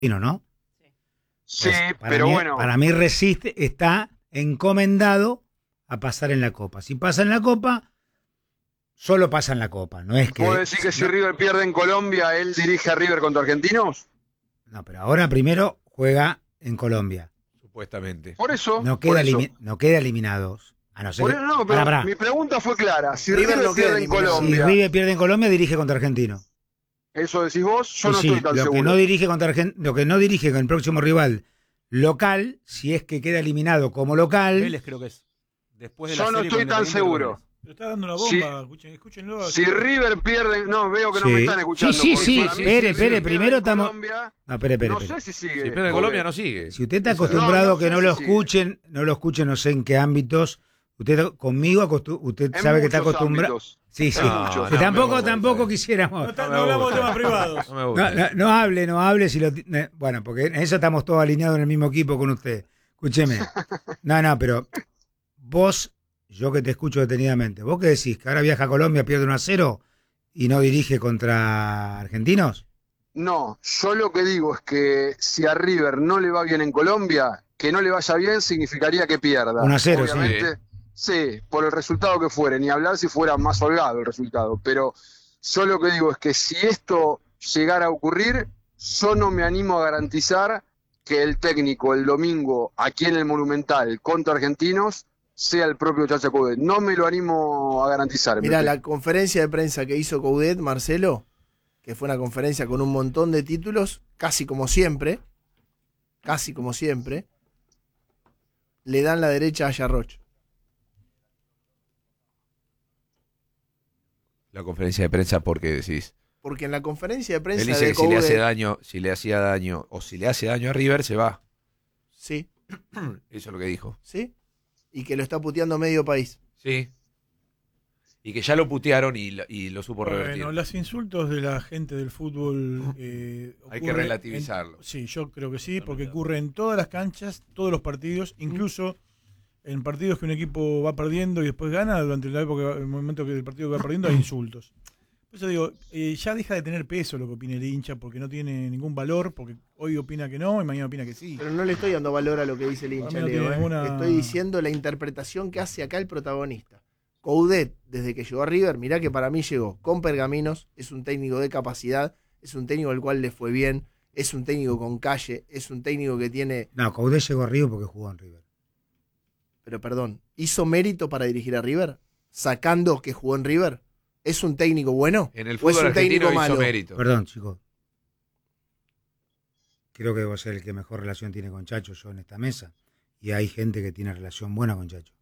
¿no? Sí, Pues, pero bueno. Para mí resiste, está encomendado a pasar en la Copa. Si pasa en la Copa, solo pasa en la Copa. No es que. ¿Puedo decir que si no, River pierde en Colombia, él dirige a River contra Argentinos? no, pero ahora primero juega en Colombia. Supuestamente. Por eso. No por queda, eso. no queda eliminados. A no ser Por que- eso no, pero Pará. mi pregunta fue clara. Si River River no queda pierde en eliminado. Si Colombia, River pierde en Colombia, dirige contra Argentino. ¿eso decís vos? Yo Y no sí, estoy tan lo seguro. que no dirige contra lo que no dirige con el próximo rival local, si es que queda eliminado como local, Vélez creo que es. Después de la Yo no serie estoy con tan Independiente, seguro. Vélez. Pero está dando una Sí. bomba, escúchenlo. Si River pierde, no, veo que no Sí. me están escuchando. Sí, porque sí, para mí, espere, si espere, River primero pierde en estamos- Colombia, no, espere. no sé si sigue. Si pierde en porque- Colombia no sigue. Si usted está No, acostumbrado no a que sé no lo si- escuchen, no sé en qué ámbitos, usted conmigo usted En sabe que está muchos acostumbrado. ámbitos. Sí, sí. No, Que no tampoco, me gusta. tampoco quisiéramos. No me hablamos de gusta. temas privados. No me gusta. No hable si lo bueno, porque en eso estamos todos alineados en el mismo equipo con usted. Escúcheme. No, pero vos, yo que te escucho detenidamente, ¿vos qué decís? ¿Que ahora viaja a Colombia, pierde 1-0 y no dirige contra Argentinos? No, yo lo que digo es que si a River no le va bien en Colombia, que no le vaya bien significaría que pierda. 1-0, sí. Obviamente, sí, por el resultado que fuere, ni hablar si fuera más holgado el resultado, pero yo lo que digo es que si esto llegara a ocurrir, yo no me animo a garantizar que el técnico el domingo aquí en el Monumental contra Argentinos sea el propio Chacho Coudet. No me lo animo a garantizar. Mirá, Pepe. la conferencia de prensa que hizo Coudet, Marcelo, que fue una conferencia con un montón de títulos, casi como siempre, le dan la derecha a Yarroch. La conferencia de prensa, porque decís. Porque en la conferencia de Él prensa dice de que si le hace Coudet, daño, si le hacía daño, o si le hace daño a River, se va. sí, Eso es lo que dijo. sí, y que lo está puteando medio país. Sí. Y que ya lo putearon y lo supo revertir. Bueno, los insultos de la gente del fútbol Hay que ocurre relativizarlo. sí, yo creo que sí, porque ocurre en todas las canchas, todos los partidos, incluso en partidos que un equipo va perdiendo y después gana, durante la época, el momento que el partido va perdiendo hay insultos. Por eso digo, ya deja de tener peso lo que opine el hincha, porque no tiene ningún valor, porque hoy opina que no y mañana opina que sí. Pero no le estoy dando valor a lo que dice el hincha, Para mí no Leo. tiene ninguna- Estoy diciendo la interpretación que hace acá el protagonista. Coudet, desde que llegó a River, mirá que para mí llegó con pergaminos, es un técnico de capacidad, es un técnico al cual le fue bien, es un técnico con calle, es un técnico que tiene, No, Coudet llegó a River porque jugó en River. pero perdón, ¿hizo mérito para dirigir a River? Sacando que jugó en River. ¿Es un técnico bueno? En el ¿O es fútbol un técnico argentino hizo malo? mérito. Perdón, chicos. Creo que vos sos el que mejor relación tiene con Chacho, yo en esta mesa. Y hay gente que tiene relación buena con Chacho.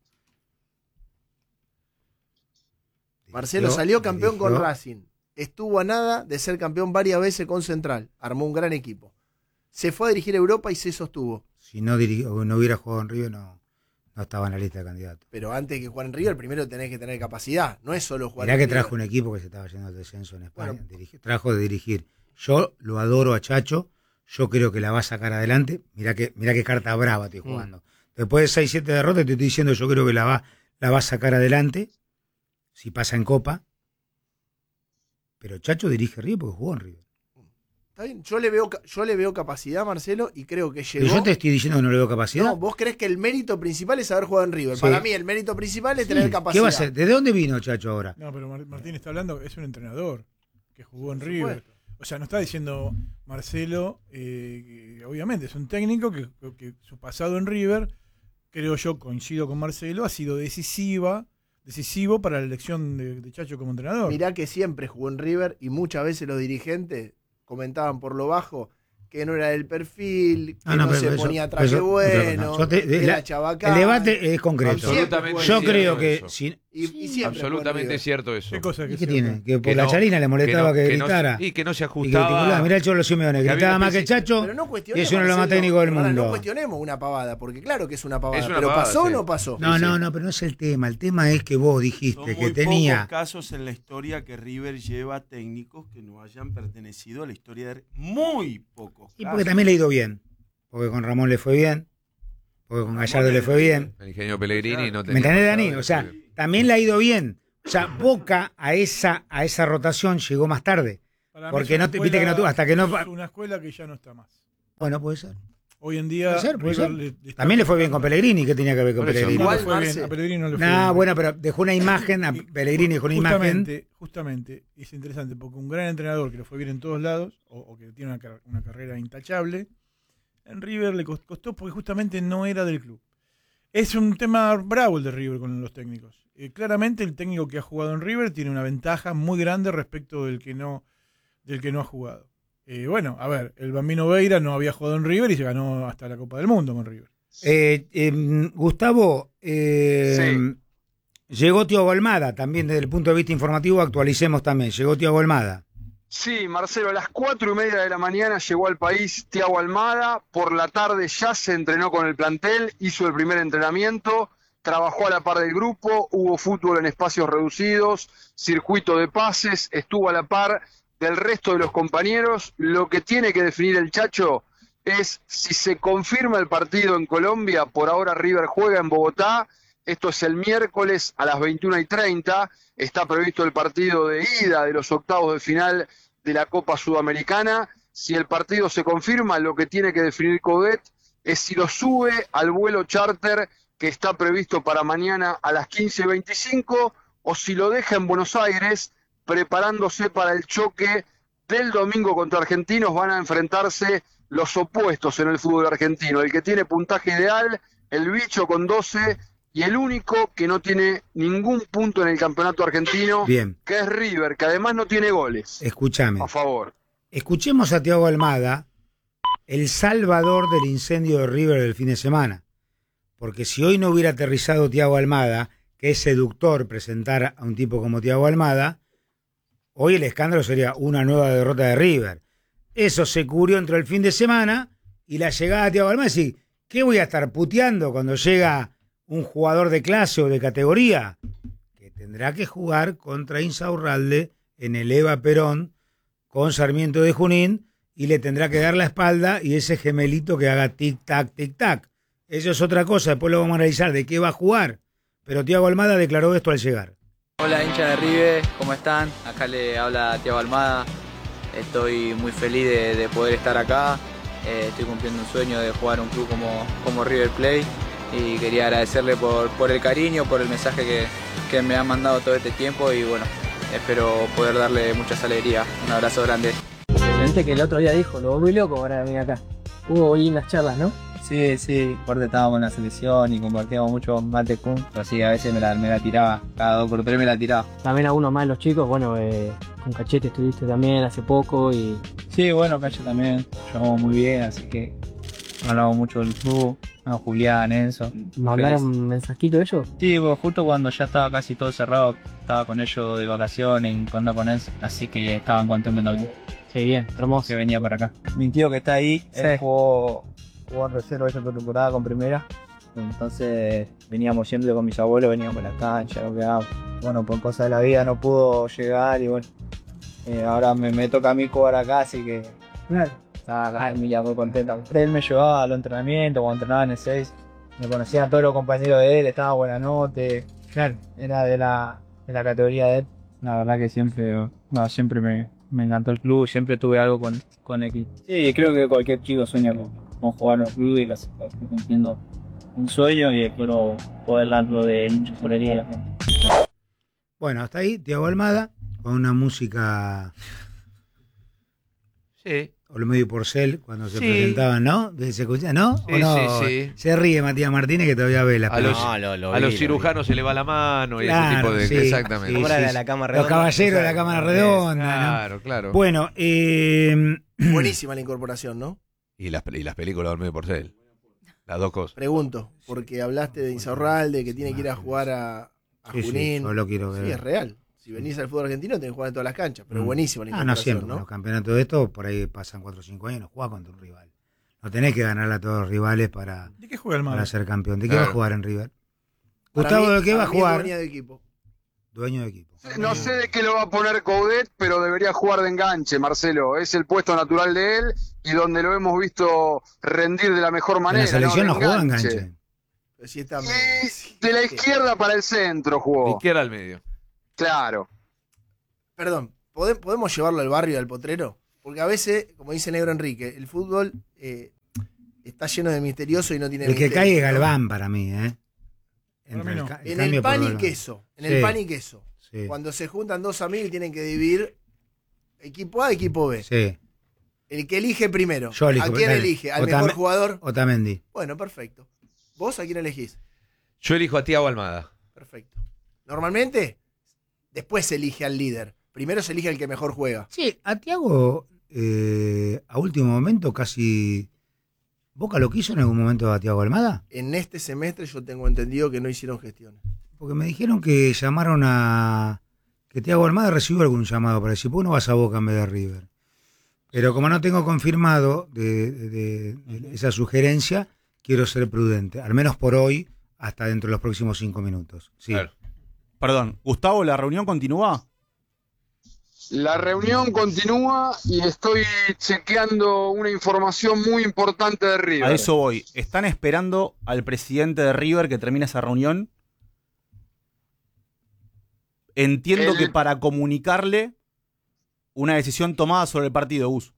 Marcelo Dirigió- salió campeón con dirigió- Racing. Estuvo a nada de ser campeón varias veces con Central. Armó un gran equipo. Se fue a dirigir Europa y se sostuvo. Si no, no hubiera jugado en River, no estaba en la lista de candidatos. Pero antes que jugar en River, primero tenés que tener capacidad. No es solo jugar Mirá en que River. trajo un equipo que se estaba yendo al descenso en España. Bueno. Trajo de dirigir. Yo lo adoro a Chacho. Yo creo que la va a sacar adelante. Mirá qué carta brava estoy jugando. Después de 6-7 derrotas, te estoy diciendo, yo creo que la va a sacar adelante. Si pasa en Copa. Pero Chacho dirige River porque jugó en River. Está bien. Yo le veo capacidad, Marcelo, y creo que llegó. Pero yo te estoy diciendo que no le veo capacidad. No, vos crees que el mérito principal es haber jugado en River. Sí. Para mí, el mérito principal es Sí. tener capacidad. ¿Qué va a hacer? ¿De dónde vino Chacho ahora? No, pero Martín está hablando, es un entrenador que jugó en Por River. supuesto. O sea, no está diciendo Marcelo, que obviamente es un técnico que su pasado en River, creo yo, coincido con Marcelo, ha sido decisivo para la elección de Chacho como entrenador. Mirá que siempre jugó en River y muchas veces los dirigentes comentaban por lo bajo que no era del perfil, que no, pero se eso- ponía traje eso- bueno, yo te- que la- era chabacán. El debate es concreto. Absolutamente Yo cierto creo que eso. si, Y siempre Absolutamente jugó en cierto eso. ¿Qué cosa ¿y que qué sea? tiene? Que por Que la no- charina le molestaba que no- gritara. y que no se Y que ajustaba. titulara. Mirá el Cholo Simeone, Que había gritaba una más que especie- Chacho Pero no y cuestionemos, es uno de los más Marcelo. técnicos del Ahora, mundo. no cuestionemos una pavada, porque claro que es una pavada. Es una pero pavada, ¿pasó o sí. no pasó? No, pero no es el tema. El tema es que vos dijiste Son que muy tenía. pocos casos en la historia que River lleva técnicos que no hayan pertenecido a la historia de muy pocos Y casos. porque también le ha ido bien. Porque con Ramón le fue bien. Porque con Gallardo le fue bien. El ingeniero Pellegrini no ¿Me tenía. entendés, pasado Dani? de O sea, River. también le ha ido bien. O sea, Boca a esa rotación llegó más tarde. Para mí Porque es una no te- viste que no tuvo- hasta que no- Es una escuela que ya no está más. Bueno, puede ser. Hoy en día. Puede ser, puede River ser. También le fue bien con Pellegrini. ¿Qué tenía que ver con Por eso, Pellegrini? No le Igual, fue bien, Marce. a Pellegrini no le fue Nah, bien. bueno, pero dejó una imagen, a Pellegrini dejó una imagen. Justamente, es interesante porque un gran entrenador que lo fue bien en todos lados, o que tiene una carrera intachable, en River le costó porque justamente no era del club. Es un tema bravo el de River con los técnicos. Claramente el técnico que ha jugado en River tiene una ventaja muy grande respecto del que no ha jugado. Bueno, a ver, el Bambino Veira no había jugado en River y se ganó hasta la Copa del Mundo con River. Gustavo, Sí. llegó Thiago Almada, también desde el punto de vista informativo, actualicemos también. Llegó Thiago Almada. Sí, Marcelo, a las 4:30 de la mañana llegó al país Thiago Almada. Por la tarde ya se entrenó con el plantel, hizo el primer entrenamiento, trabajó a la par del grupo, hubo fútbol en espacios reducidos, circuito de pases, estuvo a la par del resto de los compañeros. Lo que tiene que definir el Chacho es si se confirma el partido en Colombia. Por ahora River juega en Bogotá. Esto es el miércoles a las 21:30. Está previsto el partido de ida de los octavos de final de la Copa Sudamericana. Si el partido se confirma, lo que tiene que definir Coudet es si lo sube al vuelo charter que está previsto para mañana a las 15:25 o si lo deja en Buenos Aires preparándose para el choque del domingo contra Argentinos. Van a enfrentarse los opuestos en el fútbol argentino. El que tiene puntaje ideal, el Bicho con 12, y el único que no tiene ningún punto en el campeonato argentino, Bien, que es River, que además no tiene goles escúchame. a favor. Escuchemos a Thiago Almada, el salvador del incendio de River del fin de semana. Porque si hoy no hubiera aterrizado Thiago Almada, que es seductor presentar a un tipo como Thiago Almada, hoy el escándalo sería una nueva derrota de River. Eso se cubrió entre el fin de semana y la llegada de Thiago Almada. Es decir, ¿qué voy a estar puteando cuando llega un jugador de clase o de categoría? Que tendrá que jugar contra Insaurralde en el Eva Perón con Sarmiento de Junín y le tendrá que dar la espalda y ese gemelito que haga tic-tac, tic-tac. Eso es otra cosa, después lo vamos a analizar de qué va a jugar. Pero Thiago Almada declaró esto al llegar. Hola hincha de River, ¿cómo están? Acá le habla Thiago Almada. Estoy muy feliz de poder estar acá. Estoy cumpliendo un sueño de jugar en un club como River Plate y quería agradecerle por el cariño, por el mensaje que me han mandado todo este tiempo y bueno, espero poder darle muchas alegrías. Un abrazo grande. Gente que el otro día dijo, lo volví loco para venir acá. Hubo lindas charlas, ¿no? Sí, aparte estábamos en la selección y compartíamos mucho mate juntos, así a veces me la tiraba, cada 2x3 me la tiraba. También algunos más los chicos, bueno, con Cachete estuviste también hace poco y... Sí, bueno, Cacho también, llevamos muy bien, así que hablamos mucho del club, Julián, Enzo. ¿Mandaron un mensajito ellos? Sí, pues justo cuando ya estaba casi todo cerrado, estaba con ellos de vacaciones, encontrando con Enzo, así que estaban contentos también. Sí, bien, hermoso. Que venía para acá. Mi tío que está ahí, Sí. él jugó en reserva esa temporada con primera. Entonces veníamos siempre con mis abuelos, veníamos a la cancha, lo que hago. Bueno, por cosas de la vida no pudo llegar y bueno, ahora me toca a mí jugar acá, así que Claro. estaba acá muy contento. Él me llevaba a los entrenamientos, cuando entrenaba en el 6, me conocían a todos los compañeros de él, estaba buenanote, claro, era de la categoría de él. La verdad que siempre me encantó el club, siempre tuve algo con el equipo. Sí, creo que cualquier chico sueña con jugar en el club y estoy cumpliendo un sueño y espero poder darlo de mucha florería. Bueno, hasta ahí Thiago Almada con una música Sí. Olmedo y Porcel cuando se Sí. presentaban, ¿no? ¿Se escucha, no? Sí, ¿O no? sí. Se ríe Matías Martínez que todavía ve la A los, película. a los cirujanos se le va la mano y ese Claro, tipo de... sí, exactamente. sí, ¿Cómo era sí. la cama Los redonda? caballeros de la cámara redonda, ¿no? Claro, claro. Bueno, Buenísima la incorporación, ¿no? Y las películas de Olmedo y Porcel. Las dos cosas. Pregunto, porque hablaste de Insaurralde, que tiene que ir a jugar a sí, sí, Junín. yo lo quiero ver. Sí, es real. Si venís al fútbol argentino, tenés que jugar en todas las canchas. Pero Mm. buenísima la No incorporación, siempre. ¿no? Los campeonatos de estos, por ahí pasan 4 o 5 años, no jugás contra un rival. No tenés que ganarle a todos los rivales para ¿De qué juega el Almada? ser campeón. ¿De qué Claro. va a jugar en River? Para Gustavo, mí- ¿de qué va a para mí es jugar? dueña de equipo. Dueño de equipo. No sé de qué lo va a poner Coudet, pero debería jugar de enganche, Marcelo. Es el puesto natural de él y donde lo hemos visto rendir de la mejor En manera. la selección ¿no? no De juega enganche. Pero sí está- Y de la izquierda para el centro De jugó. izquierda al medio. Claro. Perdón, ¿podemos llevarlo al barrio del Potrero? Porque a veces, como dice Negro Enrique, el fútbol está lleno de misterioso y no tiene El que misterio, cae es ¿no? Galván para mí, ¿eh? Para mí no. En el pan y queso. En el Sí. pan y queso. Sí. Cuando se juntan dos amigos y tienen que dividir equipo A, equipo B. Sí. El que elige primero. Yo elijo. ¿A quién dale. elige? ¿Al mejor jugador? Otamendi. Bueno, perfecto. ¿Vos a quién elegís? Yo elijo a Thiago Almada. Perfecto. Normalmente, después se elige al líder. Primero se elige al que mejor juega. Sí, a Thiago, a último momento casi... ¿Boca lo quiso en algún momento a Thiago Almada? En este semestre yo tengo entendido que no hicieron gestiones. Porque me dijeron que llamaron a... que Thiago Almada recibió algún llamado para decir, ¿por qué no vas a Boca en vez de River? Pero como no tengo confirmado de esa sugerencia, quiero ser prudente. Al menos por hoy, hasta dentro de los próximos 5 minutos. Sí. Claro. Perdón, Gustavo, ¿la reunión continúa? La reunión continúa y estoy chequeando una información muy importante de River. A eso voy. ¿Están esperando al presidente de River que termine esa reunión? Entiendo que para comunicarle una decisión tomada sobre el partido, Gus.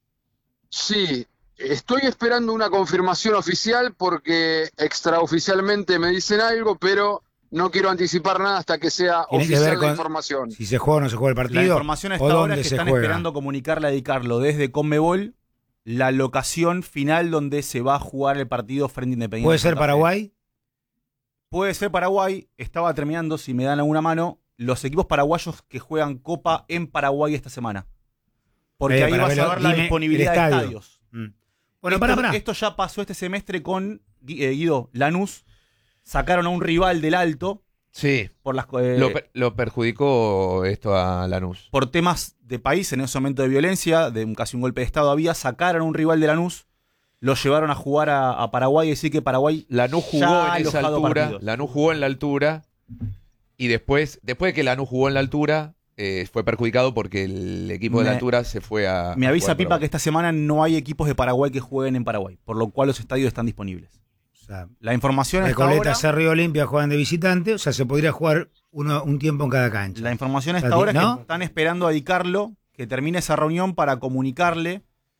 Sí, estoy esperando una confirmación oficial porque extraoficialmente me dicen algo, pero no quiero anticipar nada hasta que sea Tiene que oficial ver la con información. si se juega o no se juega el partido. La información o hasta ahora dónde es que se están juega. esperando comunicarle a Di Carlo desde Conmebol la locación final donde se va a jugar el partido frente a Independiente. ¿Puede ser Santa Fe. Paraguay? Puede ser Paraguay. Estaba terminando, si me dan alguna mano, los equipos paraguayos que juegan Copa en Paraguay esta semana. Porque ahí para vas a verlo, ver la dime disponibilidad el de estadio. estadios. Bueno, esto, pará. esto ya pasó este semestre con Guido, Lanús. Sacaron a un rival del Alto. Sí. Por las, Lo perjudicó esto a Lanús. Por temas de país, en ese momento de violencia, de casi un golpe de Estado había, sacaron a un rival de Lanús, lo llevaron a jugar a Paraguay, y decir que Paraguay Lanús jugó ya ha en esa alojado altura. partidos. Lanús jugó en la altura. Y después de que Lanús jugó en la altura, fue perjudicado porque el equipo de la altura se fue a... Me avisa jugar Pipa que esta semana no hay equipos de Paraguay que jueguen en Paraguay, por lo cual los estadios están disponibles. O sea, La información hasta Recoleta, ahora, Cerro y Olimpia juegan de visitante, o sea, se podría jugar un tiempo en cada cancha. la información O sea, hasta ahora es ¿no? que están esperando a Di Carlo que termine esa reunión para comunicarle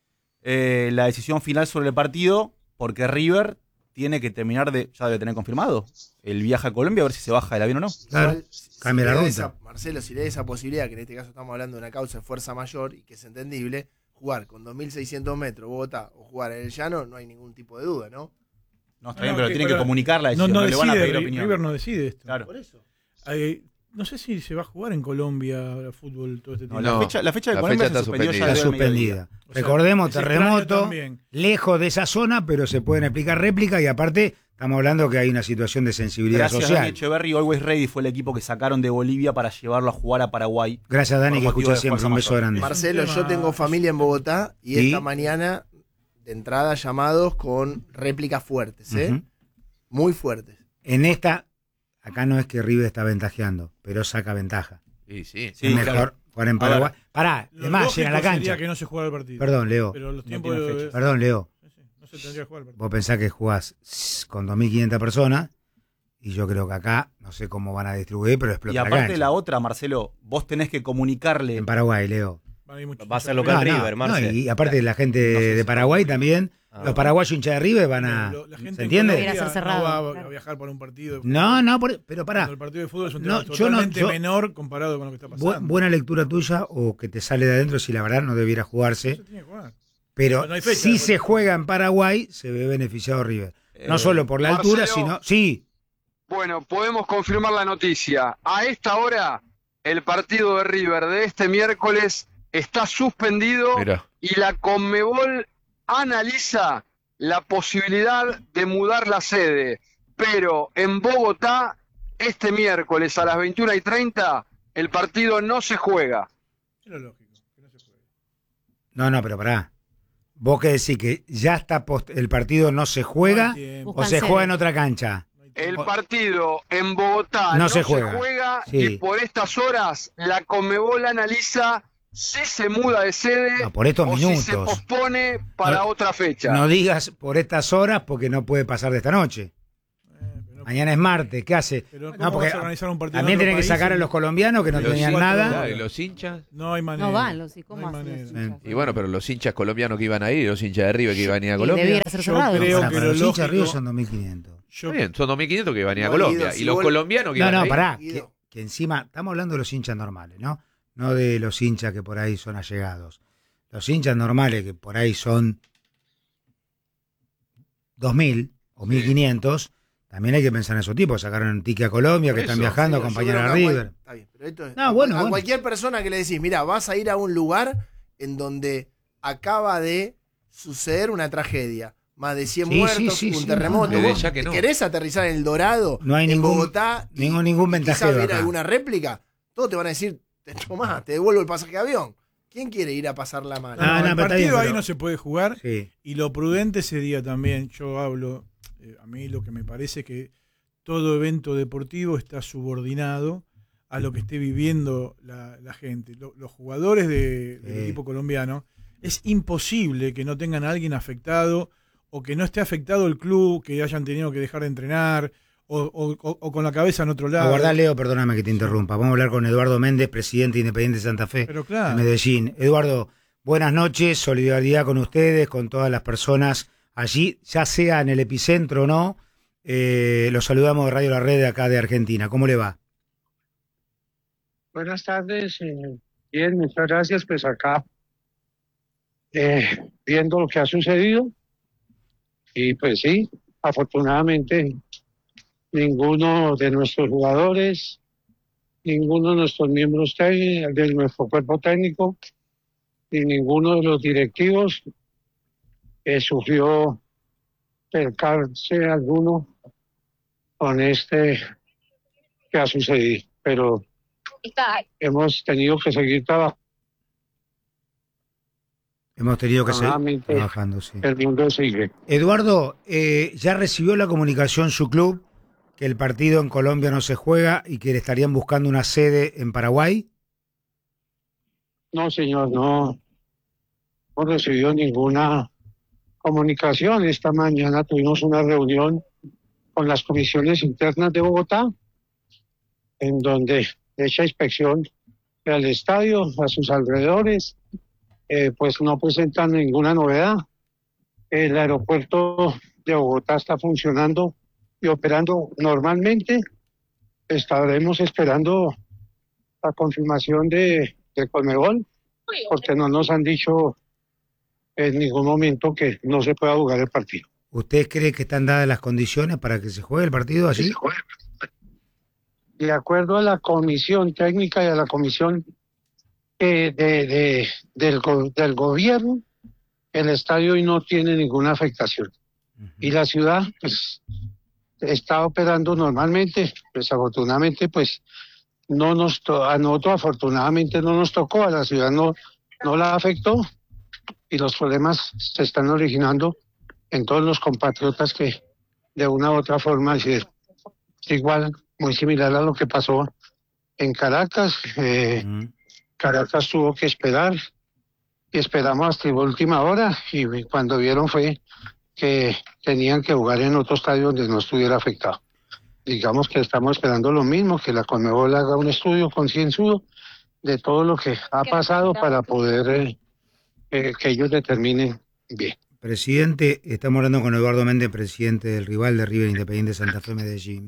la decisión final sobre el partido, porque River tiene que terminar ya debe tener confirmado el viaje a Colombia, a ver si se baja del avión o no. Claro, Igual, cambia le la da ruta. Marcelo, si le da esa posibilidad, que en este caso estamos hablando de una causa de fuerza mayor y que es entendible, jugar con 2.600 metros Bogotá o jugar en el llano, no hay ningún tipo de duda, ¿no? No, está bien, pero tiene que comunicar la decisión, No le van a decide, pedir opinión. River no decide esto. Claro. Por eso. No sé si se va a jugar en Colombia fútbol todo este No, tiempo. la fecha de la Colombia fecha se está suspendió ya Está desde el mediodía. suspendida. O sea, Recordemos, es extraño terremoto, también. lejos de esa zona, pero se pueden explicar réplicas y aparte estamos hablando que hay una situación de sensibilidad Gracias Dani social. Echeverry, Always Ready fue el equipo que sacaron de Bolivia para llevarlo a jugar a Paraguay. Gracias Dani, que Por motivo escucha de siempre. fuerza Un beso mayor. grande. Marcelo, tema- yo tengo familia en Bogotá y ¿Sí? esta mañana, de entrada, llamados con réplicas fuertes, ¿eh? Ujú. Muy fuertes. En esta, acá no es que River está ventajeando, pero saca ventaja. Sí, sí. Sí, es mejor claro. jugar en A ver, Paraguay. Pará, Lo además lógico llena la sería cancha. que no se juega el partido. Perdón, Leo. Pero los No tiempos tiene de- fecha. Perdón, Leo. no se tendría que jugar el partido. Vos pensás que jugás con 2.500 personas y yo creo que acá, no sé cómo van a distribuir, pero explota Y la aparte cancha. la otra, Marcelo, vos tenés que comunicarle. En Paraguay, Leo. Van a ir muchos- Va a ser muchos- local No, no, River, no, Marce. y aparte la gente No sé de si- Paraguay también, Ah, los paraguayos hinchas de River van a... La gente ¿Se en entiende? Colombia Debería ser cerrado, no va a claro. viajar para un partido. No, pero pará. Cuando el partido de fútbol es un No, tema yo no- totalmente yo- menor comparado con lo que está pasando. Buena lectura tuya o que te sale de adentro si la verdad no debiera jugarse. Se tiene que jugar. Pero No hay fecha, si por se eso. juega en Paraguay, se ve beneficiado River. No solo por la Marcelo, altura, sino... Sí, Bueno, podemos confirmar la noticia. A esta hora, el partido de River de este miércoles está suspendido Mira. y la Conmebol analiza la posibilidad de mudar la sede. Pero en Bogotá, este miércoles a las 21:30, el partido no se juega. Es lo lógico, que no se juegue. no, pero pará. Vos que decís que ya está el partido no se juega No hay tiempo. o Buscan se sede. juega en otra cancha. El partido en Bogotá No no se se juega. juega Sí. y por estas horas la Conmebol analiza si se muda de sede No, por estos o si se minutos. pospone para No- otra fecha. No digas por estas horas porque no puede pasar de esta noche. Pero no Mañana es martes, ¿qué hace? Pero ¿cómo No, porque vas a organizar un partido en también otro tienen que país sacar a en- los colombianos que no Los tenían hinchas, nada. claro, y los hinchas. No hay manera. No van los ¿cómo No hay hacen los manera. hinchas? Y bueno, pero los hinchas colombianos que iban a ir, y los hinchas de River que iban a ir a Y Colombia. debiera ser Yo cerrado. creo Pará, que para lo los hinchas de Río lógico- son 2.500. Yo- Está bien, son 2.500 que van a ir a Igual, Colombia. Guido, Y si los vos- colombianos que No, iban a no, ir. pará. Guido. Que encima, estamos hablando de los hinchas normales, ¿no? No de los hinchas que por ahí son allegados. Los hinchas normales que por ahí son 2.000 o 1.500, también hay que pensar en esos tipos. Sacaron un ticket a Colombia, Por que están eso, viajando a Yo acompañar creo a que River. Está bien, pero esto es- No, bueno, a bueno. cualquier persona que le decís, mira, vas a ir a un lugar en donde acaba de suceder una tragedia. Más de 100 Sí, muertos, sí, sí, un sí, terremoto. no, desde ¿Vos ya que no. ¿Querés aterrizar en El Dorado? No hay en ningún- Bogotá. ningún quizás ventajero ver acá. alguna réplica. Todos te van a decir, te tomás, te devuelvo el pasaje de avión. ¿Quién quiere ir a pasarla mal? Ah, no, el pero está partido bien, ahí pero- no se puede jugar. Sí. Y lo prudente sería también, yo hablo, a mí lo que me parece es que todo evento deportivo está subordinado a lo que esté viviendo la gente. Los jugadores del equipo colombiano, es imposible que no tengan a alguien afectado o que no esté afectado el club, que hayan tenido que dejar de entrenar o con la cabeza en otro lado. Aguardá, Leo, perdóname que te interrumpa. Vamos a hablar con Eduardo Méndez, presidente Independiente de Santa Fe, Pero de claro, Medellín. Eduardo, buenas noches, solidaridad con ustedes, con todas las personas allí, ya sea en el epicentro o no. Los saludamos de Radio La Red de acá de Argentina. ¿Cómo le va? Buenas tardes, bien, muchas gracias. Pues acá viendo lo que ha sucedido y pues sí, afortunadamente ninguno de nuestros jugadores, ninguno de nuestros miembros de nuestro cuerpo técnico, ni ninguno de los directivos sufrió percance alguno con este que ha sucedido, pero hemos tenido que seguir trabajando. Hemos tenido que seguir Nuevamente, trabajando, sí. el mundo sigue. Eduardo, ¿ya recibió la comunicación su club que el partido en Colombia no se juega y que le estarían buscando una sede en Paraguay? No, señor, no hemos recibido ninguna comunicación. Esta mañana tuvimos una reunión con las comisiones internas de Bogotá, en donde hecha inspección al estadio, a sus alrededores, pues no presentan ninguna novedad. El aeropuerto de Bogotá está funcionando y operando normalmente. Estaremos esperando la confirmación de Conmebol, porque no nos han dicho en ningún momento que no se pueda jugar el partido. ¿Usted cree que están dadas las condiciones para que se juegue el partido allí? De acuerdo a la comisión técnica y a la comisión del gobierno, el estadio hoy no tiene ninguna afectación. Y la ciudad pues está operando normalmente. Desafortunadamente pues a nosotros afortunadamente no nos tocó, a la ciudad no la afectó, y los problemas se están originando en todos los compatriotas que de una u otra forma, es igual, muy similar a lo que pasó en Caracas. Caracas tuvo que esperar y esperamos hasta la última hora, y cuando vieron fue que tenían que jugar en otro estadio donde no estuviera afectado. Digamos que estamos esperando lo mismo, que la Conmebol haga un estudio concienzudo de todo lo que ha pasado para poder que ellos determinen bien. Presidente, estamos hablando con Eduardo Méndez, presidente del rival de River Independiente Santa Fe Medellín.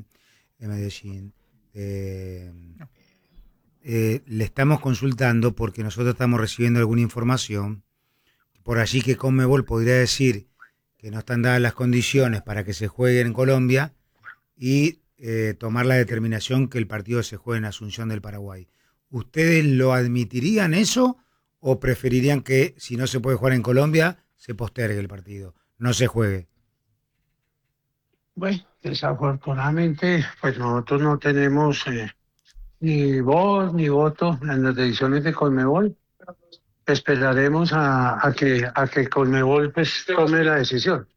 Le estamos consultando porque nosotros estamos recibiendo alguna información por allí que Conmebol podría decir que no están dadas las condiciones para que se juegue en Colombia y tomar la determinación que el partido se juegue en Asunción del Paraguay. ¿Ustedes lo admitirían eso o preferirían que si no se puede jugar en Colombia se postergue el partido, no se juegue? Bueno, desafortunadamente pues nosotros no tenemos ni voz ni voto en las decisiones de Conmebol. Esperaremos a que Conmebol pues tome la decisión.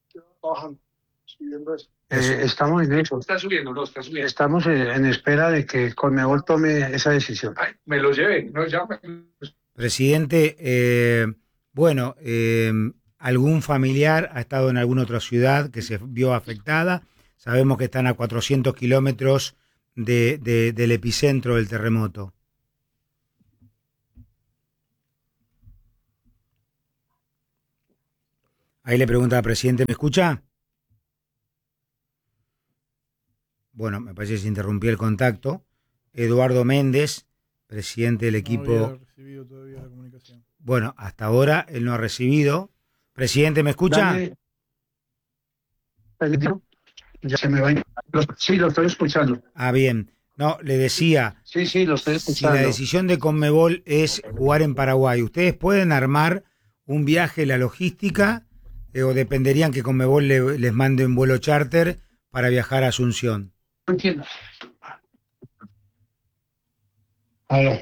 Estamos en eso. Está subiendo, no, está subiendo. Estamos en espera de que Conmebol tome esa decisión. Ay, me lo llevé, no, ya Presidente, ¿algún familiar ha estado en alguna otra ciudad que se vio afectada? sabemos que están a 400 kilómetros del epicentro del terremoto. Ahí le pregunta al presidente, ¿me escucha? Bueno, me parece que se interrumpió el contacto. Eduardo Méndez, presidente del equipo. No había recibido todavía la comunicación. Bueno, hasta ahora él no ha recibido. Presidente, ¿me escucha? Ya se me va. Sí, lo estoy escuchando. Ah, bien. No, le decía. Sí, lo estoy Si escuchando. la decisión de Conmebol es jugar en Paraguay, ¿ustedes pueden armar un viaje, la logística, o dependerían que Conmebol les mande un vuelo charter para viajar a Asunción? No entiendo. Aló.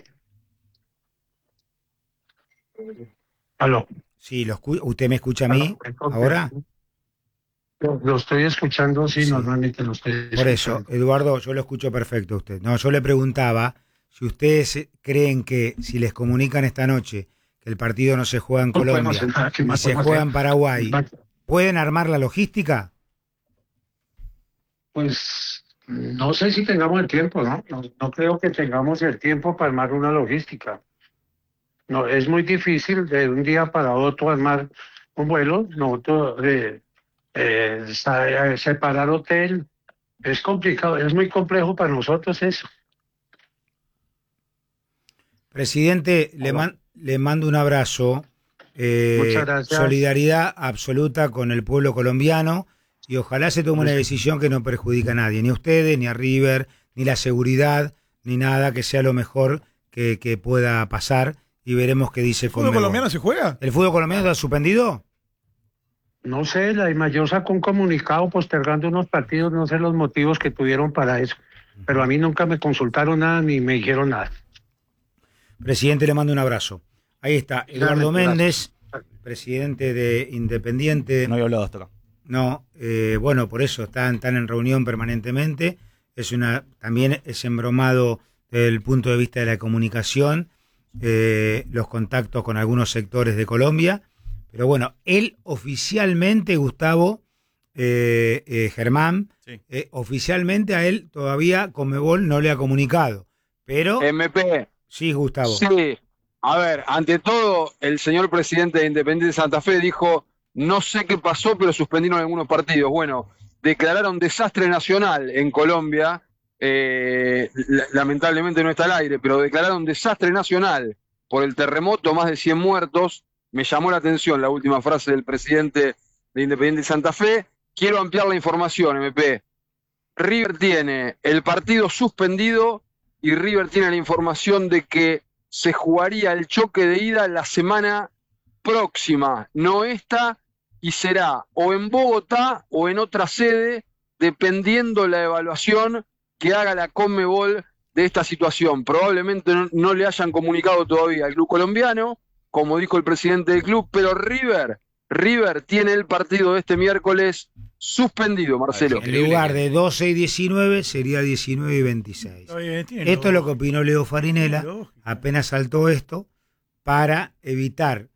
Aló. Sí, ¿usted me escucha a mí ahora? Lo estoy escuchando, sí, normalmente lo estoy escuchando. Por eso, Eduardo, yo lo escucho perfecto a usted. No, yo le preguntaba si ustedes creen que si les comunican esta noche que el partido no se juega en No podemos Colombia hacer nada, ¿qué y más se podemos juega hacer? en Paraguay, ¿pueden armar la logística? Pues no sé si tengamos el tiempo, ¿no? No creo que tengamos el tiempo para armar una logística. No, es muy difícil de un día para otro armar un vuelo, separar hotel. Es complicado, es muy complejo para nosotros eso. Presidente, le mando un abrazo. Muchas gracias. Solidaridad absoluta con el pueblo colombiano y ojalá se tome una decisión que no perjudique a nadie, ni a ustedes, ni a River, ni la seguridad, ni nada, que sea lo mejor que pueda pasar y veremos qué dice ¿El fútbol Conmebol. colombiano se juega? ¿El fútbol colombiano está suspendido? No sé, la DIMAYOR sacó un comunicado postergando unos partidos, no sé los motivos que tuvieron para eso, pero a mí nunca me consultaron nada ni me dijeron nada. Presidente, le mando un abrazo. Ahí está, Eduardo Gracias. Méndez, presidente de Independiente. No había hablado hasta acá. No, bueno, por eso están en reunión permanentemente. También es embromado desde el punto de vista de la comunicación, los contactos con algunos sectores de Colombia. Pero bueno, él oficialmente, Gustavo, Germán, Sí. oficialmente a él todavía Conmebol no le ha comunicado. Pero MP, sí, Gustavo. sí. A ver, ante todo, el señor presidente de Independiente Santa Fe dijo, no sé qué pasó, pero suspendieron algunos partidos. Bueno, declararon desastre nacional en Colombia, lamentablemente no está al aire, pero declararon desastre nacional por el terremoto, más de 100 muertos. Me llamó la atención la última frase del presidente de Independiente Santa Fe. Quiero ampliar la información, MP. River tiene el partido suspendido y River tiene la información de que se jugaría el choque de ida la semana próxima, no esta, y será o en Bogotá o en otra sede, dependiendo la evaluación que haga la Conmebol de esta situación. Probablemente no le hayan comunicado todavía al club colombiano, como dijo el presidente del club, pero River tiene el partido de este miércoles suspendido, Marcelo. En lugar de 12 y 19 sería 19 y 26. Está bien, tiene Esto es lo que lógica. opinó Leo Farinella, Tiene lógica. apenas saltó esto, para evitar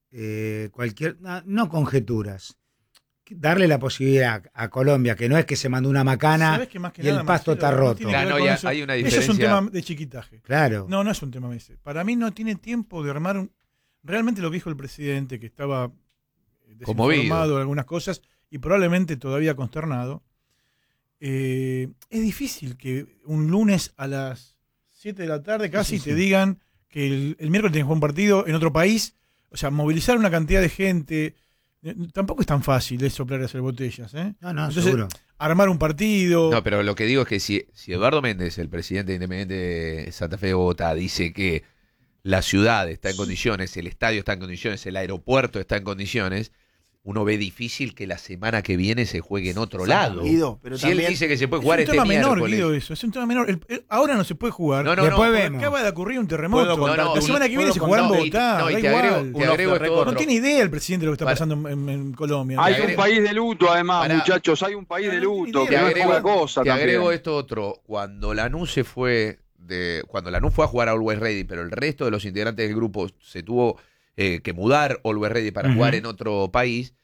no conjeturas, darle la posibilidad a Colombia, que no es que se mandó una macana ¿Sabés que más que y el nada, pasto Marcelo, está no roto. tiene que ver Claro, con ya eso? hay una Eso es un diferencia. tema de chiquitaje. Claro. No es un tema ese. Para mí no tiene tiempo de armar un... Realmente lo que dijo el presidente, que estaba Conmovido. desinformado de algunas cosas y probablemente todavía consternado. Es difícil que un lunes a las 7 de la tarde casi te digan que el miércoles tienes que jugar un partido en otro país. O sea, movilizar una cantidad de gente. Tampoco es tan fácil de soplar y hacer botellas. No, Entonces, seguro. armar un partido. No, pero lo que digo es que si Eduardo Méndez, el presidente de Independiente Santa Fe de Bogotá, dice que la ciudad está en condiciones, el estadio está en condiciones, el aeropuerto está en condiciones, uno ve difícil que la semana que viene se juegue en otro lado. Guido, pero Si él también- dice que se puede Es jugar un este tema menor, miércoles. Guido, eso. Es un tema menor. Ahora no se puede jugar. No, Después porque vemos. acaba de ocurrir un terremoto. Puedo contarte la semana que viene se jugará en Bogotá. No, y da te igual. agrego esto No otro. tiene idea el presidente de lo que está Para- pasando en Colombia. Hay Te un agrego- país de luto, además, Pará. muchachos. Hay un país de luto, Te que no es agrego- poca cosa. Te agrego también. esto otro. Cuando Lanús fue a jugar a Always Ready, pero el resto de los integrantes del grupo se tuvo que mudar Always Ready para jugar en otro país,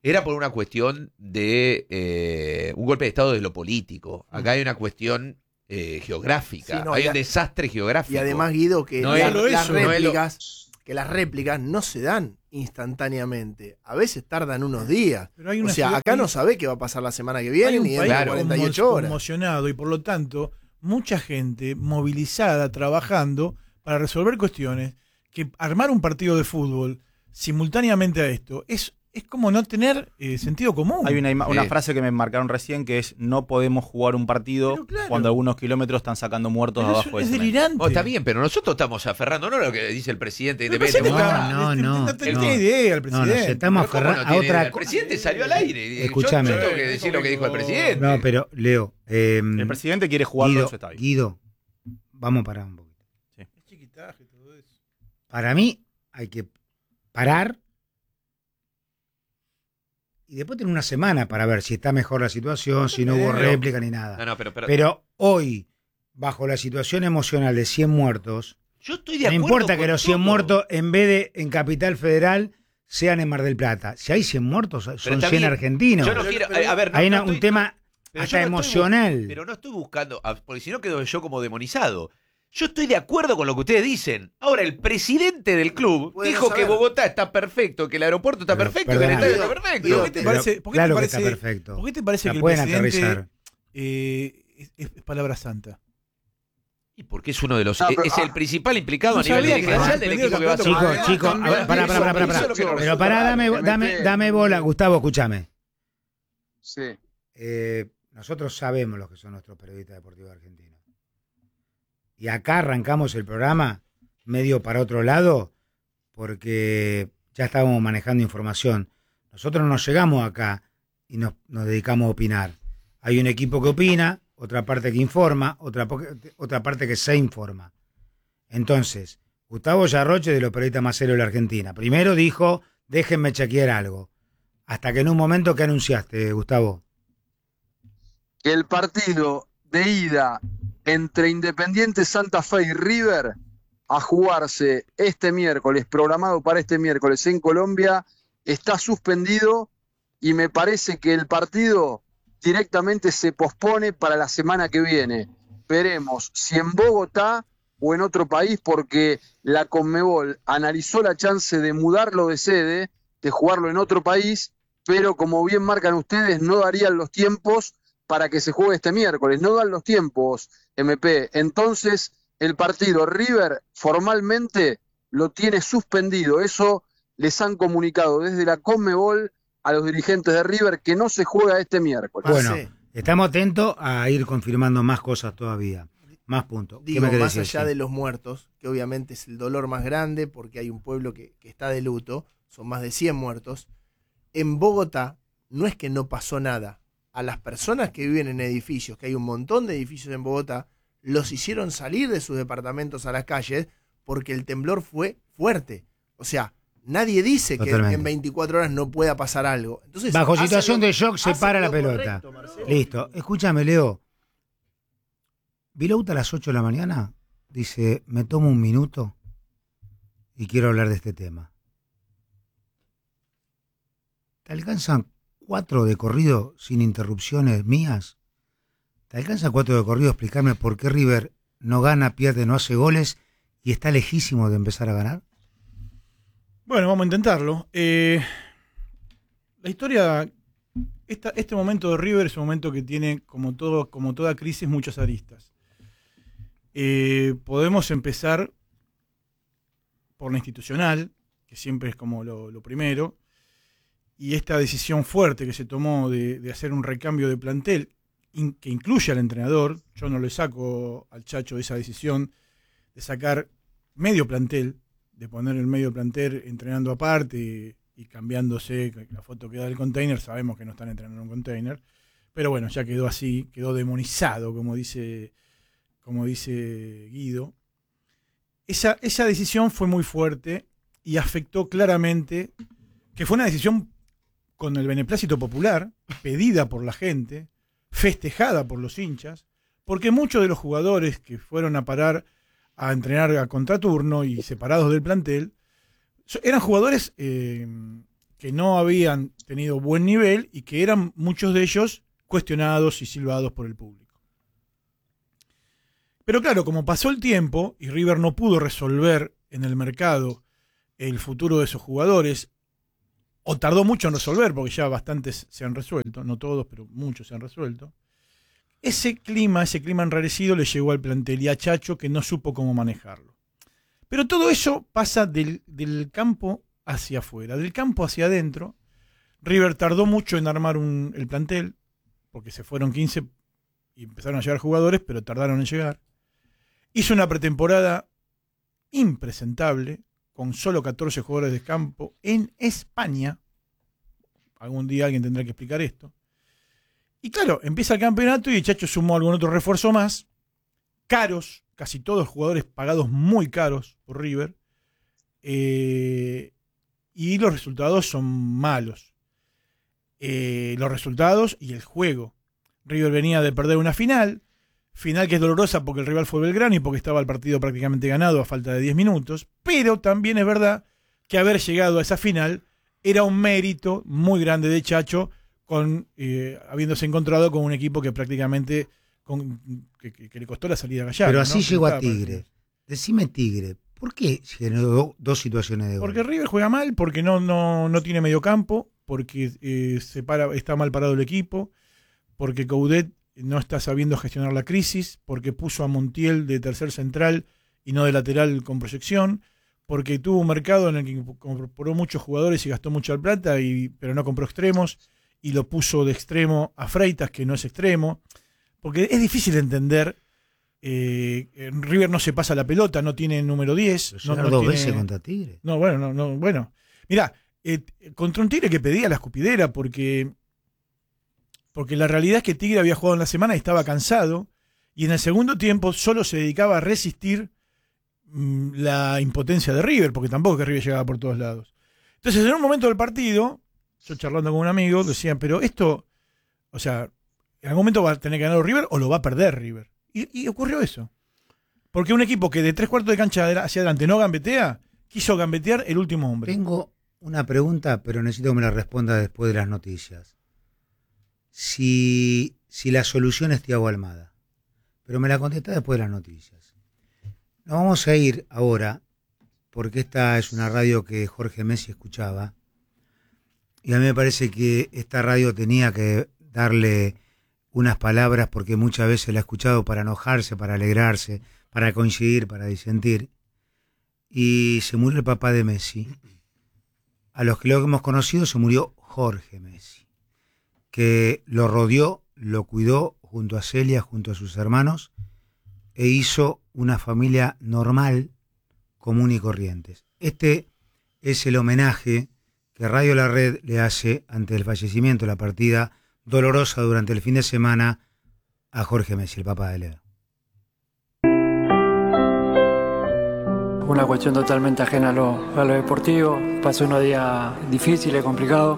era por una cuestión de un golpe de Estado de lo político. Acá hay una cuestión geográfica. Sí, no, hay un desastre geográfico. Y además, Guido, que No las réplicas no se dan instantáneamente. A veces tardan unos días. Pero hay O una sea, ciudad- acá no sabe qué va a pasar la semana que viene, Hay un ni país dentro de 48 horas. conmocionado y por lo tanto mucha gente movilizada trabajando para resolver cuestiones que armar un partido de fútbol simultáneamente a esto es como no tener sentido común. Hay una frase que me marcaron recién que es: no podemos jugar un partido cuando algunos kilómetros están sacando muertos Pero abajo de es cemento. delirante. Está bien, pero nosotros estamos aferrándonos a lo que dice el presidente Pero el independiente. presidente no tiene idea el presidente. nos estamos ¿Pero cómo aferrando no a tiene idea? otra El presidente salió al aire. Escúchame. Yo tengo que decir lo que dijo el presidente. No, pero Leo, El presidente quiere jugarlo en su estadio. Guido, vamos a parar un poquito. Es chiquitaje todo eso. Para mí hay que parar y después tener una semana para ver si está mejor la situación, si no hubo réplica ni nada. No, pero hoy, bajo la situación emocional de 100 muertos, yo estoy de no acuerdo importa que con los 100 todo. muertos en vez de en Capital Federal sean en Mar del Plata. Si hay 100 muertos, son 100 también, argentinos. Yo no quiero, a ver, no, hay no un estoy- tema pero hasta yo no estoy emocional. pero no estoy buscando, porque si no quedo yo como demonizado. Yo estoy de acuerdo con lo que ustedes dicen. Ahora, el presidente del club Puede no dijo que saber. Bogotá está perfecto, que el aeropuerto está perfecto, que el perdona, estadio está perfecto. ¿Por qué te parece, Pero claro que está perfecto. ¿Por qué te parece La que el pueden presidente aterrizar. Es palabra santa? Y porque es uno de los. No, pero- es el principal implicado no a nivel sabía que dirigencial había del equipo que va a ser. Chicos, a ver, pará. Pero pará, dame bola, Gustavo, escúchame. Sí. Nosotros sabemos lo que son nuestros periodistas deportivos argentinos. Y acá arrancamos el programa medio para otro lado porque ya estábamos manejando información. Nosotros no llegamos acá y nos dedicamos a opinar. Hay un equipo que opina, otra parte que informa, otra parte que se informa. Entonces, Gustavo Yarroche, de los periodistas más serios de la Argentina, primero dijo, déjenme chequear algo. Hasta que en un momento, ¿qué anunciaste, Gustavo? Que el partido de ida entre Independiente Santa Fe y River a jugarse este miércoles, programado para este miércoles en Colombia, está suspendido y me parece que el partido directamente se pospone para la semana que viene. Veremos si en Bogotá o en otro país, porque la Conmebol analizó la chance de mudarlo de sede, de jugarlo en otro país, pero como bien marcan ustedes, no darían los tiempos para que se juegue este miércoles. No dan los tiempos, MP. Entonces, el partido River formalmente lo tiene suspendido. Eso les han comunicado desde la Conmebol a los dirigentes de River, que no se juega este miércoles. Bueno, estamos atentos a ir confirmando más cosas todavía. Más puntos. ¿Qué Digo, me querés más decir? allá Sí. de los muertos, que obviamente es el dolor más grande porque hay un pueblo que está de luto, son más de 100 muertos. En Bogotá no es que no pasó nada. A las personas que viven en edificios, que hay un montón de edificios en Bogotá, los hicieron salir de sus departamentos a las calles porque el temblor fue fuerte. O sea, nadie dice Totalmente. que en 24 horas no pueda pasar algo. Entonces, Bajo hace situación lo- de shock se hace para la lo pelota. correcto, Marcelo. Listo. Escúchame, Leo. Vilouta a las 8 de la mañana dice, me tomo un minuto y quiero hablar de este tema. ¿Te alcanzan 4 de corrido sin interrupciones mías? ¿Te alcanzan 4 de corrido a explicarme por qué River no gana, pierde, no hace goles y está lejísimo de empezar a ganar? Bueno, vamos a intentarlo. La historia, este momento de River es un momento que tiene, como toda crisis, muchas aristas. Podemos empezar por la institucional, que siempre es como lo primero, y esta decisión fuerte que se tomó de hacer un recambio de plantel, que incluye al entrenador. Yo no le saco al Chacho esa decisión de sacar medio plantel, de poner el medio plantel entrenando aparte y cambiándose la foto que da del container. Sabemos que no están entrenando en un container, pero bueno, ya quedó así, quedó demonizado, como dice Guido. Esa decisión fue muy fuerte y afectó claramente, que fue una decisión con el beneplácito popular, pedida por la gente, festejada por los hinchas, porque muchos de los jugadores que fueron a parar a entrenar a contraturno y separados del plantel, eran jugadores que que no habían tenido buen nivel y que eran muchos de ellos cuestionados y silbados por el público. Pero claro, como pasó el tiempo y River no pudo resolver en el mercado el futuro de esos jugadores, o tardó mucho en resolver, porque ya bastantes se han resuelto, no todos, pero muchos se han resuelto, ese clima enrarecido le llegó al plantel y a Chacho, que no supo cómo manejarlo. Pero todo eso pasa del campo hacia afuera, del campo hacia adentro. River tardó mucho en armar el plantel, porque se fueron 15 y empezaron a llegar jugadores, pero tardaron en llegar. Hizo una pretemporada impresentable, con solo 14 jugadores de campo en España. Algún día alguien tendrá que explicar esto. Y claro, empieza el campeonato y Chacho sumó algún otro refuerzo más. Caros, casi todos jugadores pagados muy caros por River. Y los resultados son malos. Los resultados y el juego. River venía de perder una final que es dolorosa porque el rival fue Belgrano y porque estaba el partido prácticamente ganado a falta de 10 minutos, pero también es verdad que haber llegado a esa final era un mérito muy grande de Chacho, habiéndose encontrado con un equipo que prácticamente que le costó la salida a Gallardo. Pero así ¿no? llegó a Tigre. Decime Tigre, ¿por qué generó dos situaciones de gol? Porque River juega mal, porque no tiene mediocampo, porque está mal parado el equipo, porque Coudet no está sabiendo gestionar la crisis, porque puso a Montiel de tercer central y no de lateral con proyección, porque tuvo un mercado en el que compró muchos jugadores y gastó mucha plata, pero no compró extremos, y lo puso de extremo a Freitas, que no es extremo, porque es difícil de entender. River no se pasa la pelota, no tiene número 10. No dos veces contra Tigre. No, bueno. Mirá, contra un Tigre que pedía la escupidera, porque la realidad es que Tigre había jugado en la semana y estaba cansado, y en el segundo tiempo solo se dedicaba a resistir la impotencia de River, porque tampoco que River llegaba por todos lados. Entonces, en un momento del partido, yo charlando con un amigo, decían, pero esto, o sea, en algún momento va a tener que ganar River o lo va a perder River. Y ocurrió eso. Porque un equipo que de 3/4 de cancha hacia adelante no gambetea, quiso gambetear el último hombre. Tengo una pregunta, pero necesito que me la responda después de las noticias. Si la solución es Thiago Almada, pero me la contesta después de las noticias. Nos vamos a ir ahora, porque esta es una radio que Jorge Messi escuchaba, y a mí me parece que esta radio tenía que darle unas palabras, porque muchas veces la he escuchado para enojarse, para alegrarse, para coincidir, para disentir, y se murió el papá de Messi. A los que lo hemos conocido se murió Jorge Messi, que lo rodeó, lo cuidó junto a Celia, junto a sus hermanos, e hizo una familia normal, común y corriente. Este es el homenaje que Radio La Red le hace ante el fallecimiento, la partida dolorosa durante el fin de semana a Jorge Messi, el papá de Leo. Una cuestión totalmente ajena a lo deportivo. Pasó unos días difíciles, complicados.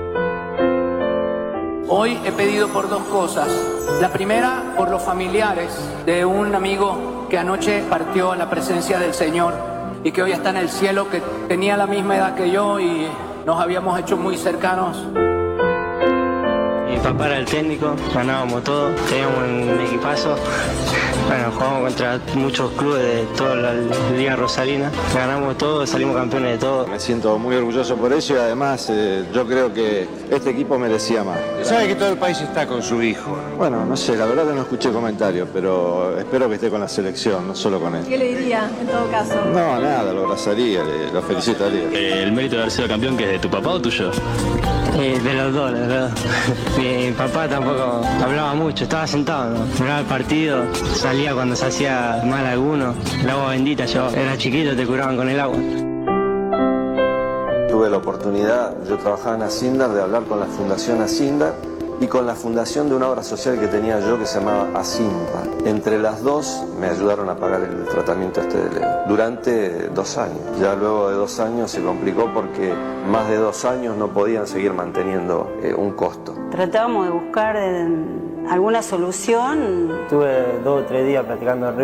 Hoy he pedido por dos cosas. La primera, por los familiares de un amigo que anoche partió a la presencia del Señor y que hoy está en el cielo, que tenía la misma edad que yo y nos habíamos hecho muy cercanos. Mi papá era el técnico, ganábamos todo, teníamos un equipazo. Bueno, jugamos contra muchos clubes de toda la Liga Rosarina, ganamos todo, salimos campeones de todo. Me siento muy orgulloso por eso y además yo creo que este equipo merecía más. Sabe que todo el país está con su hijo. Bueno, no sé, la verdad que no escuché comentarios, pero espero que esté con la selección, no solo con él. ¿Qué le diría en todo caso? No, nada, lo abrazaría, lo felicitaría. ¿El mérito de haber sido campeón que es de tu papá o tuyo? De los dos, la verdad. Mi papá tampoco hablaba mucho, estaba sentado, ¿no? Miraba el partido, salía cuando se hacía mal alguno. El agua bendita, yo era chiquito, te curaban con el agua. Tuve la oportunidad, yo trabajaba en Asindar, de hablar con la Fundación Asindar y con la fundación de una obra social que tenía yo que se llamaba Asimpa. Entre las dos me ayudaron a pagar el tratamiento de Leo durante 2 años. Ya luego de 2 años se complicó porque más de 2 años no podían seguir manteniendo un costo. Tratábamos de buscar alguna solución. Estuve 2 o 3 días platicando en River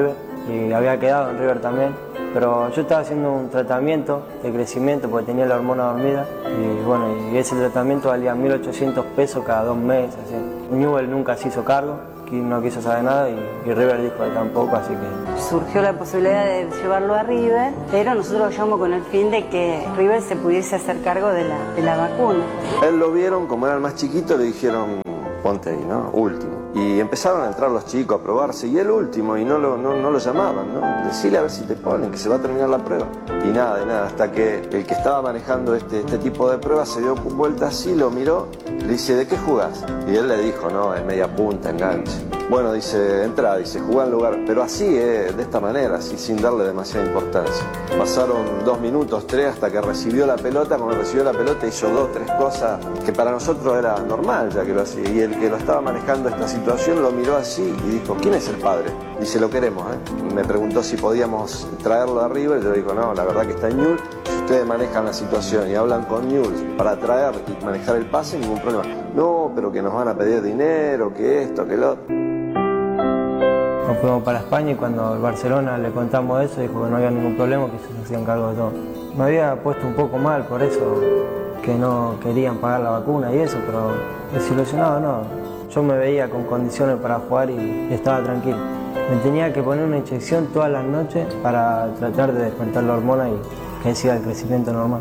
y había quedado en River también. Pero yo estaba haciendo un tratamiento de crecimiento porque tenía la hormona dormida y bueno, y ese tratamiento valía 1.800 pesos cada 2 meses. Así. Newell nunca se hizo cargo, no quiso saber nada y River dijo que tampoco, así que... Surgió la posibilidad de llevarlo a River, pero nosotros lo llevamos con el fin de que River se pudiese hacer cargo de la vacuna. Él lo vieron, como era el más chiquito, le dijeron, ponte ahí, ¿no? Último. Y empezaron a entrar los chicos a probarse, y el último, y no lo llamaban, ¿no? Decile a ver si te ponen, que se va a terminar la prueba. Y nada, hasta que el que estaba manejando este tipo de pruebas se dio vuelta así, lo miró, le dice, ¿de qué jugás? Y él le dijo, no, es media punta, enganche. Bueno, dice, entra, dice, jugá en lugar, pero así, de esta manera, así, sin darle demasiada importancia. Pasaron 2 minutos, 3, hasta que recibió la pelota. Cuando recibió la pelota hizo 2, 3 cosas que para nosotros era normal, ya que lo hacía. Y el que lo estaba manejando esta situación lo miró así y dijo, ¿quién es el padre? Dice, lo queremos, ¿eh? Me preguntó si podíamos traerlo a River, yo le digo, no, la verdad que está en Newell's. Si ustedes manejan la situación y hablan con Newell's para traer y manejar el pase, ningún problema. No, pero que nos van a pedir dinero, que esto, que lo otro. Nos fuimos para España y cuando el Barcelona le contamos eso, dijo que no había ningún problema, que se hacían cargo de todo. Me había puesto un poco mal por eso, que no querían pagar la vacuna y eso, pero desilusionado no. Yo me veía con condiciones para jugar y estaba tranquilo. Me tenía que poner una inyección todas las noches para tratar de despertar la hormona y que siga el crecimiento normal.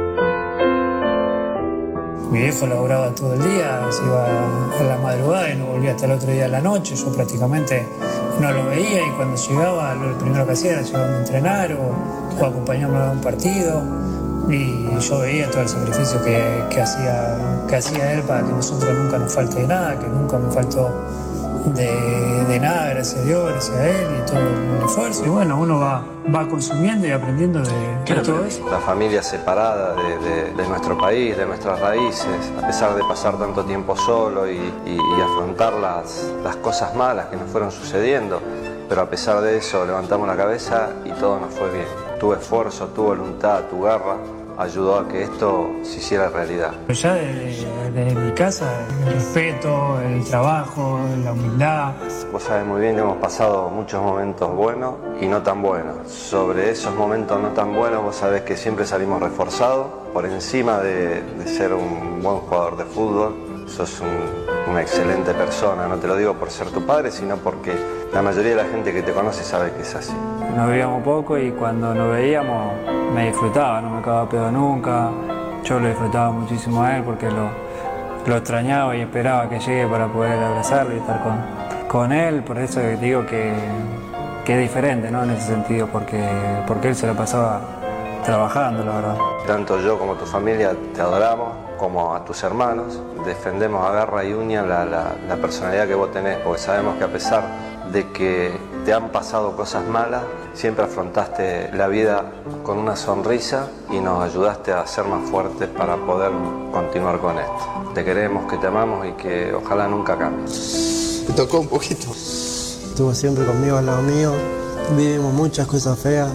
Mi viejo laburaba todo el día, se iba a la madrugada y no volvía hasta el otro día a la noche. Yo prácticamente no lo veía y cuando llegaba, lo primero que hacía era llevarme a entrenar o acompañarme a un partido. Y yo veía todo el sacrificio que hacía él para que nosotros nunca nos falte de nada, que nunca me faltó de nada, gracias a Dios, gracias a él y todo el esfuerzo. Y bueno, uno va consumiendo y aprendiendo de todo eso. La familia separada de nuestro país, de nuestras raíces, a pesar de pasar tanto tiempo solo y afrontar las cosas malas que nos fueron sucediendo, pero a pesar de eso levantamos la cabeza y todo nos fue bien. Tu esfuerzo, tu voluntad, tu garra ayudó a que esto se hiciera realidad. Ya desde mi casa, el respeto, el trabajo, la humildad. Vos sabés muy bien que hemos pasado muchos momentos buenos y no tan buenos. Sobre esos momentos no tan buenos, vos sabés que siempre salimos reforzados. Por encima de ser un buen jugador de fútbol, sos una excelente persona. No te lo digo por ser tu padre, sino porque la mayoría de la gente que te conoce sabe que es así. Nos veíamos poco y cuando nos veíamos me disfrutaba, no me cagaba pedo nunca. Yo lo disfrutaba muchísimo a él porque lo extrañaba y esperaba que llegue para poder abrazarlo y estar con él. Por eso digo que es diferente, ¿no? En ese sentido, porque él se la pasaba trabajando, la verdad. Tanto yo como tu familia te adoramos, como a tus hermanos. Defendemos a garra y uña la personalidad que vos tenés, porque sabemos que a pesar de que te han pasado cosas malas, siempre afrontaste la vida con una sonrisa y nos ayudaste a ser más fuertes para poder continuar con esto. Te queremos, que te amamos y que ojalá nunca cambies. Me tocó un poquito. Estuvo siempre conmigo al lado mío, vivimos muchas cosas feas.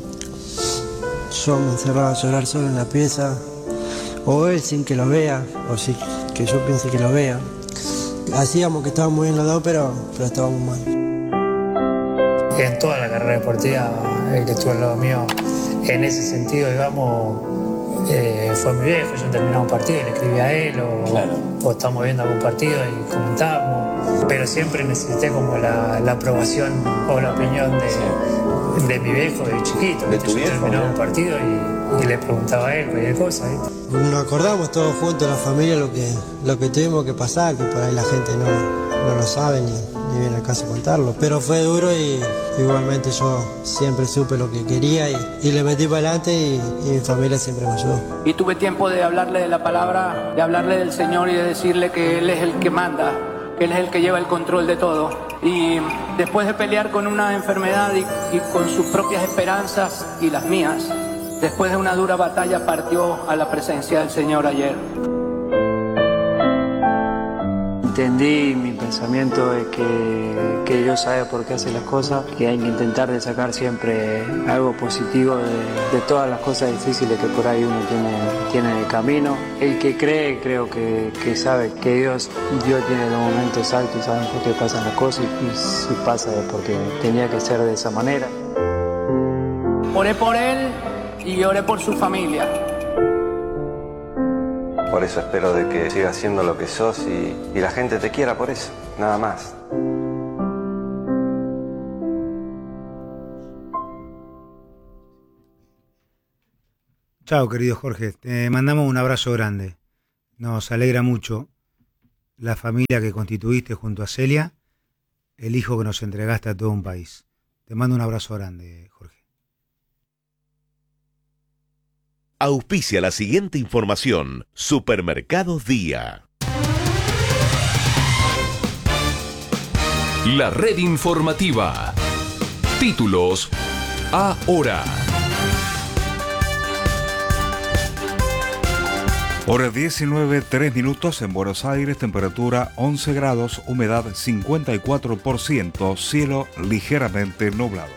Yo me encerraba a llorar solo en la pieza, o él sin que lo vea, o sí que yo piense que lo vea. Hacíamos que estábamos bien los dos, pero estábamos mal. En toda la carrera deportiva, el que estuvo al lado mío, en ese sentido, digamos, fue mi viejo. Yo terminaba un partido y le escribía a él, o estamos viendo algún partido y comentábamos. Pero siempre necesité como la aprobación o la opinión de mi viejo de chiquito. ¿De tu viejo? Yo terminaba un partido y le preguntaba a él cualquier cosa. Nos acordamos todos juntos, la familia, lo que tuvimos que pasar, que por ahí la gente no lo sabe ni viene al caso contarlo. Pero fue duro y igualmente yo siempre supe lo que quería y le metí para adelante y mi familia siempre me ayudó. Y tuve tiempo de hablarle de la palabra, de hablarle del Señor y de decirle que Él es el que manda, que Él es el que lleva el control de todo. Y después de pelear con una enfermedad y con sus propias esperanzas y las mías, después de una dura batalla partió a la presencia del Señor ayer. entendí, mi pensamiento es que Dios sabe por qué hace las cosas, que hay que intentar de sacar siempre algo positivo de todas las cosas difíciles que por ahí uno tiene en el camino. El que cree, creo que sabe que Dios tiene los momentos altos y sabe por qué pasan las cosas, y si pasa es porque tenía que ser de esa manera. Oré por él y oré por su familia. Por eso espero de que sigas siendo lo que sos y la gente te quiera por eso, nada más. Chao, querido Jorge. Te mandamos un abrazo grande. Nos alegra mucho la familia que constituiste junto a Celia, el hijo que nos entregaste a todo un país. Te mando un abrazo grande, Jorge. Auspicia la siguiente información. Supermercados Día. La red informativa. Títulos ahora. Hora 19, 3 minutos en Buenos Aires, temperatura 11 grados, humedad 54%, cielo ligeramente nublado.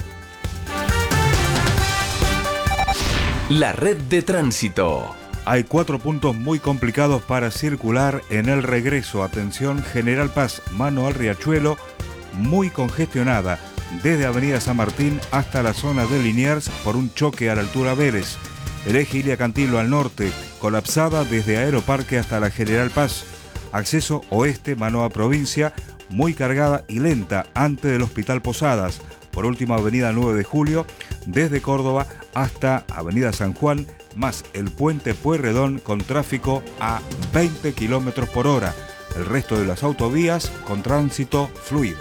La red de tránsito. Hay 4 puntos muy complicados para circular en el regreso. Atención, General Paz, mano al Riachuelo, muy congestionada, desde Avenida San Martín hasta la zona de Liniers por un choque a la altura Vélez. El eje Ilia Cantilo al norte, colapsada desde Aeroparque hasta la General Paz. Acceso oeste, mano a provincia, muy cargada y lenta antes del Hospital Posadas. Por último, Avenida 9 de Julio, desde Córdoba hasta Avenida San Juan, más el puente Pueyrredón con tráfico a 20 kilómetros por hora. El resto de las autovías con tránsito fluido.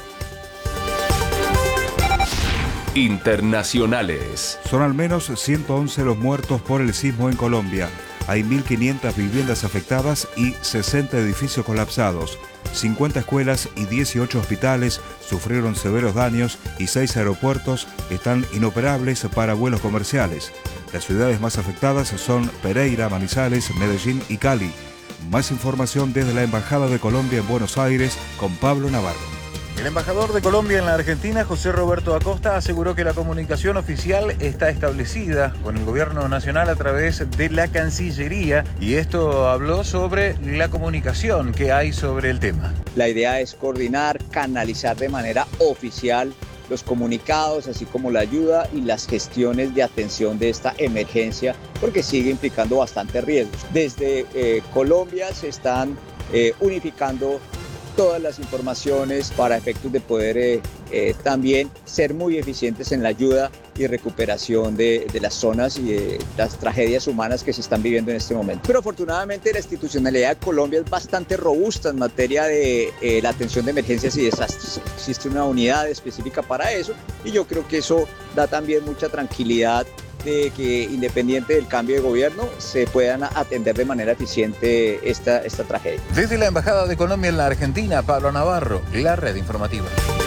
Internacionales. Son al menos 111 los muertos por el sismo en Colombia. Hay 1.500 viviendas afectadas y 60 edificios colapsados. 50 escuelas y 18 hospitales sufrieron severos daños y 6 aeropuertos están inoperables para vuelos comerciales. Las ciudades más afectadas son Pereira, Manizales, Medellín y Cali. Más información desde la Embajada de Colombia en Buenos Aires con Pablo Navarro. El embajador de Colombia en la Argentina, José Roberto Acosta, aseguró que la comunicación oficial está establecida con el gobierno nacional a través de la Cancillería, y esto habló sobre la comunicación que hay sobre el tema. La idea es coordinar, canalizar de manera oficial los comunicados, así como la ayuda y las gestiones de atención de esta emergencia, porque sigue implicando bastantes riesgos. Desde Colombia se están unificando todas las informaciones para efectos de poder también ser muy eficientes en la ayuda y recuperación de las zonas y de las tragedias humanas que se están viviendo en este momento. Pero afortunadamente la institucionalidad de Colombia es bastante robusta en materia de la atención de emergencias y desastres. Existe una unidad específica para eso, y yo creo que eso da también mucha tranquilidad de que, independiente del cambio de gobierno, se puedan atender de manera eficiente esta tragedia. Desde la Embajada de Colombia en la Argentina, Pablo Navarro, la red informativa.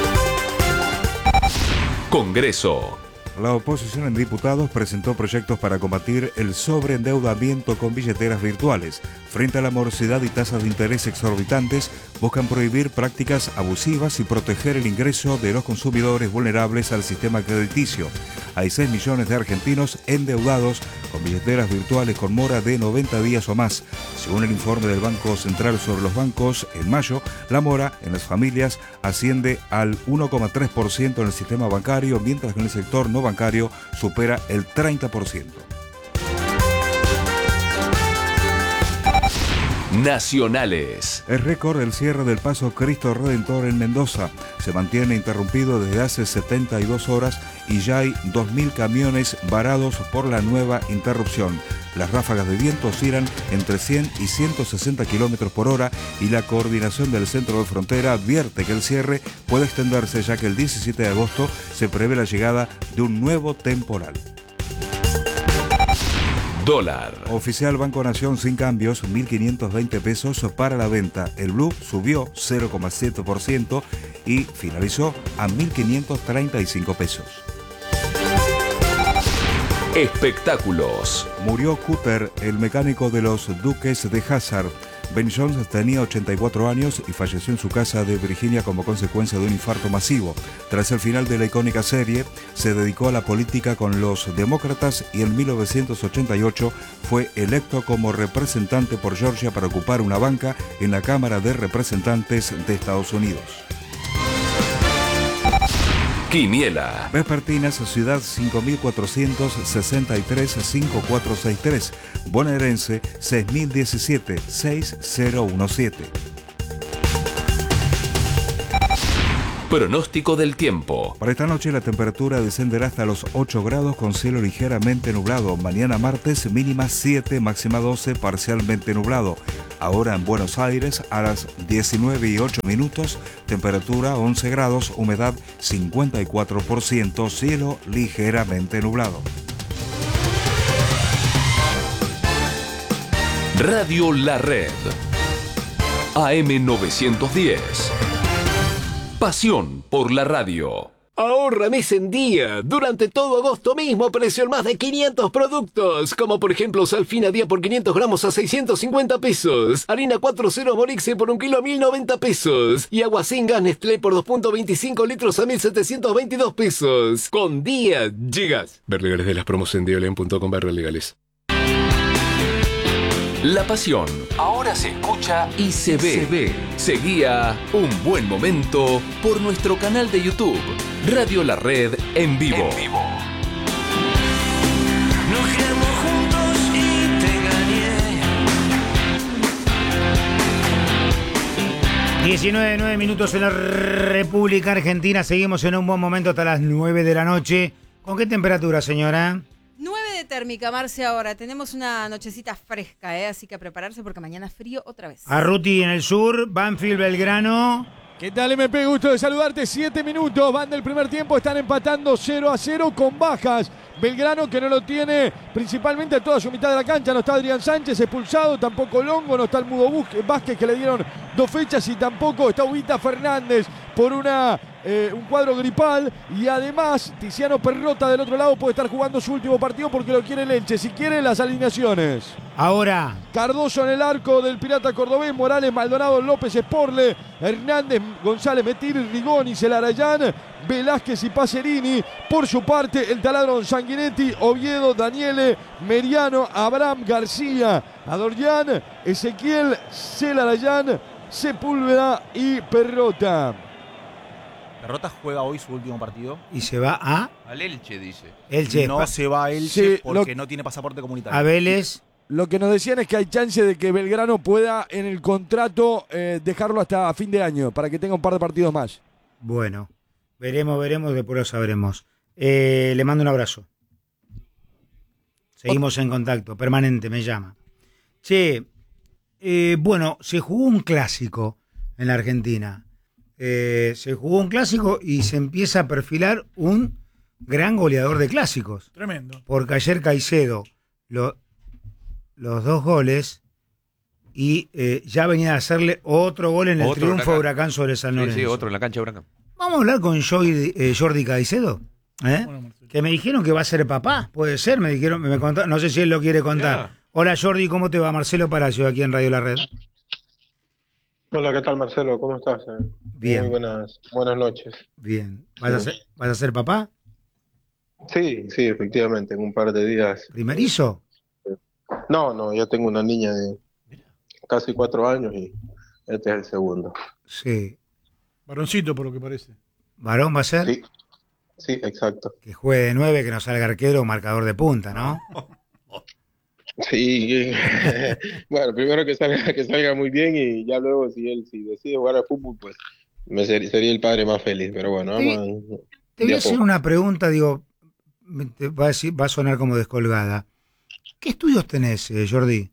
Congreso. La oposición en diputados presentó proyectos para combatir el sobreendeudamiento con billeteras virtuales. Frente a la morosidad y tasas de interés exorbitantes, buscan prohibir prácticas abusivas y proteger el ingreso de los consumidores vulnerables al sistema crediticio. Hay 6 millones de argentinos endeudados con billeteras virtuales con mora de 90 días o más. Según el informe del Banco Central sobre los bancos, en mayo, la mora en las familias asciende al 1,3% en el sistema bancario, mientras que en el sector no bancario supera el 30%. Nacionales. Es récord el cierre del paso Cristo Redentor en Mendoza. Se mantiene interrumpido desde hace 72 horas y ya hay 2.000 camiones varados por la nueva interrupción. Las ráfagas de viento oscilan entre 100 y 160 kilómetros por hora, y la coordinación del centro de frontera advierte que el cierre puede extenderse, ya que el 17 de agosto se prevé la llegada de un nuevo temporal. Dólar. Oficial Banco Nación sin cambios, 1.520 pesos para la venta. El blue subió 0,7% y finalizó a 1.535 pesos. Espectáculos. Murió Cooper, el mecánico de los Duques de Hazzard. Ben Jones tenía 84 años y falleció en su casa de Virginia como consecuencia de un infarto masivo. Tras el final de la icónica serie, se dedicó a la política con los demócratas y en 1988 fue electo como representante por Georgia para ocupar una banca en la Cámara de Representantes de Estados Unidos. Quiniela. Vespertinas, Ciudad 5463-5463. Bonaerense 6017-6017. Pronóstico del tiempo. Para esta noche la temperatura descenderá hasta los 8 grados con cielo ligeramente nublado. Mañana martes mínima 7, máxima 12, parcialmente nublado. Ahora en Buenos Aires a las 19:08, temperatura 11 grados, humedad 54%, cielo ligeramente nublado. Radio La Red. AM 910. Pasión por la radio. Ahorra mes en día. Durante todo agosto mismo precio en más de 500 productos. Como por ejemplo Salfina día por 500 gramos a 650 pesos. Harina 4.0 Morixe por 1 kilo a 1090 pesos. Y agua sin gas Nestlé por 2.25 litros a 1722 pesos. Con día llegas. Ver legales de las promos en diolen.com /legales. La pasión ahora se escucha y se ve. Seguía Un Buen Momento por nuestro canal de YouTube, Radio La Red en vivo. Nos quedamos juntos y te engañé. 19:09 minutos en la República Argentina. Seguimos en Un Buen Momento hasta las 9 de la noche. ¿Con qué temperatura, señora? 9 de térmica, Marce, ahora. Tenemos una nochecita fresca, así que a prepararse porque mañana es frío otra vez. Arruti en el sur, Banfield, Belgrano. ¿Qué tal, MP? Gusto de saludarte. 7 minutos, van del primer tiempo, están empatando 0-0 con bajas. Belgrano que no lo tiene principalmente a toda su mitad de la cancha. No está Adrián Sánchez expulsado, tampoco Longo, no está el Mudo Vázquez que le dieron 2 fechas y tampoco está Ubita Fernández por un cuadro gripal. Y además Tiziano Perrota del otro lado puede estar jugando su último partido porque lo quiere el Elche. Si quiere, las alineaciones. Ahora Cardoso en el arco del Pirata Cordobés, Morales, Maldonado, López, Sporle, Hernández, González, Metir, Rigoni, Celarayán, Velázquez y Pacerini. Por su parte, el taladro Sanguinetti, Oviedo, Daniele, Meriano, Abraham, García, Adorján, Ezequiel, Celarayán, Sepúlveda y Perrota. Perrota juega hoy su último partido. Y se va al Elche, dice. Elche. No se va a Elche Sí, porque no tiene pasaporte comunitario. A Vélez. Lo que nos decían es que hay chance de que Belgrano pueda en el contrato dejarlo hasta fin de año para que tenga un par de partidos más. Bueno, veremos, después lo sabremos. Le mando un abrazo. Seguimos en contacto, permanente, me llama. Che, bueno, se jugó un clásico en la Argentina. Se jugó un clásico y se empieza a perfilar un gran goleador de clásicos. Tremendo. Porque ayer Caicedo, los 2 goles y ya venía a hacerle otro gol en el triunfo de Huracán sobre San Lorenzo. Sí, otro en la cancha de Huracán. Vamos a hablar con Jordi Caicedo, que me dijeron que va a ser papá, puede ser, me dijeron, me contaron, no sé si él lo quiere contar. Hola Jordi, ¿cómo te va? Marcelo Palacio, aquí en Radio La Red. Hola, ¿qué tal Marcelo? ¿Cómo estás? Bien. Muy buenas noches. Bien. ¿Vas a ser papá? Sí, efectivamente, en un par de días. ¿Primerizo? No, yo tengo una niña de casi 4 años y este es el segundo. Sí. Varoncito, por lo que parece. ¿Varón va a ser? Sí, exacto. Que juegue de 9, que no salga arquero o marcador de punta, ¿no? Sí, bueno, primero que salga muy bien y ya luego si decide jugar al fútbol, pues sería el padre más feliz, pero bueno, Te voy a hacer una pregunta, digo, va a sonar como descolgada. ¿Qué estudios tenés, Jordi?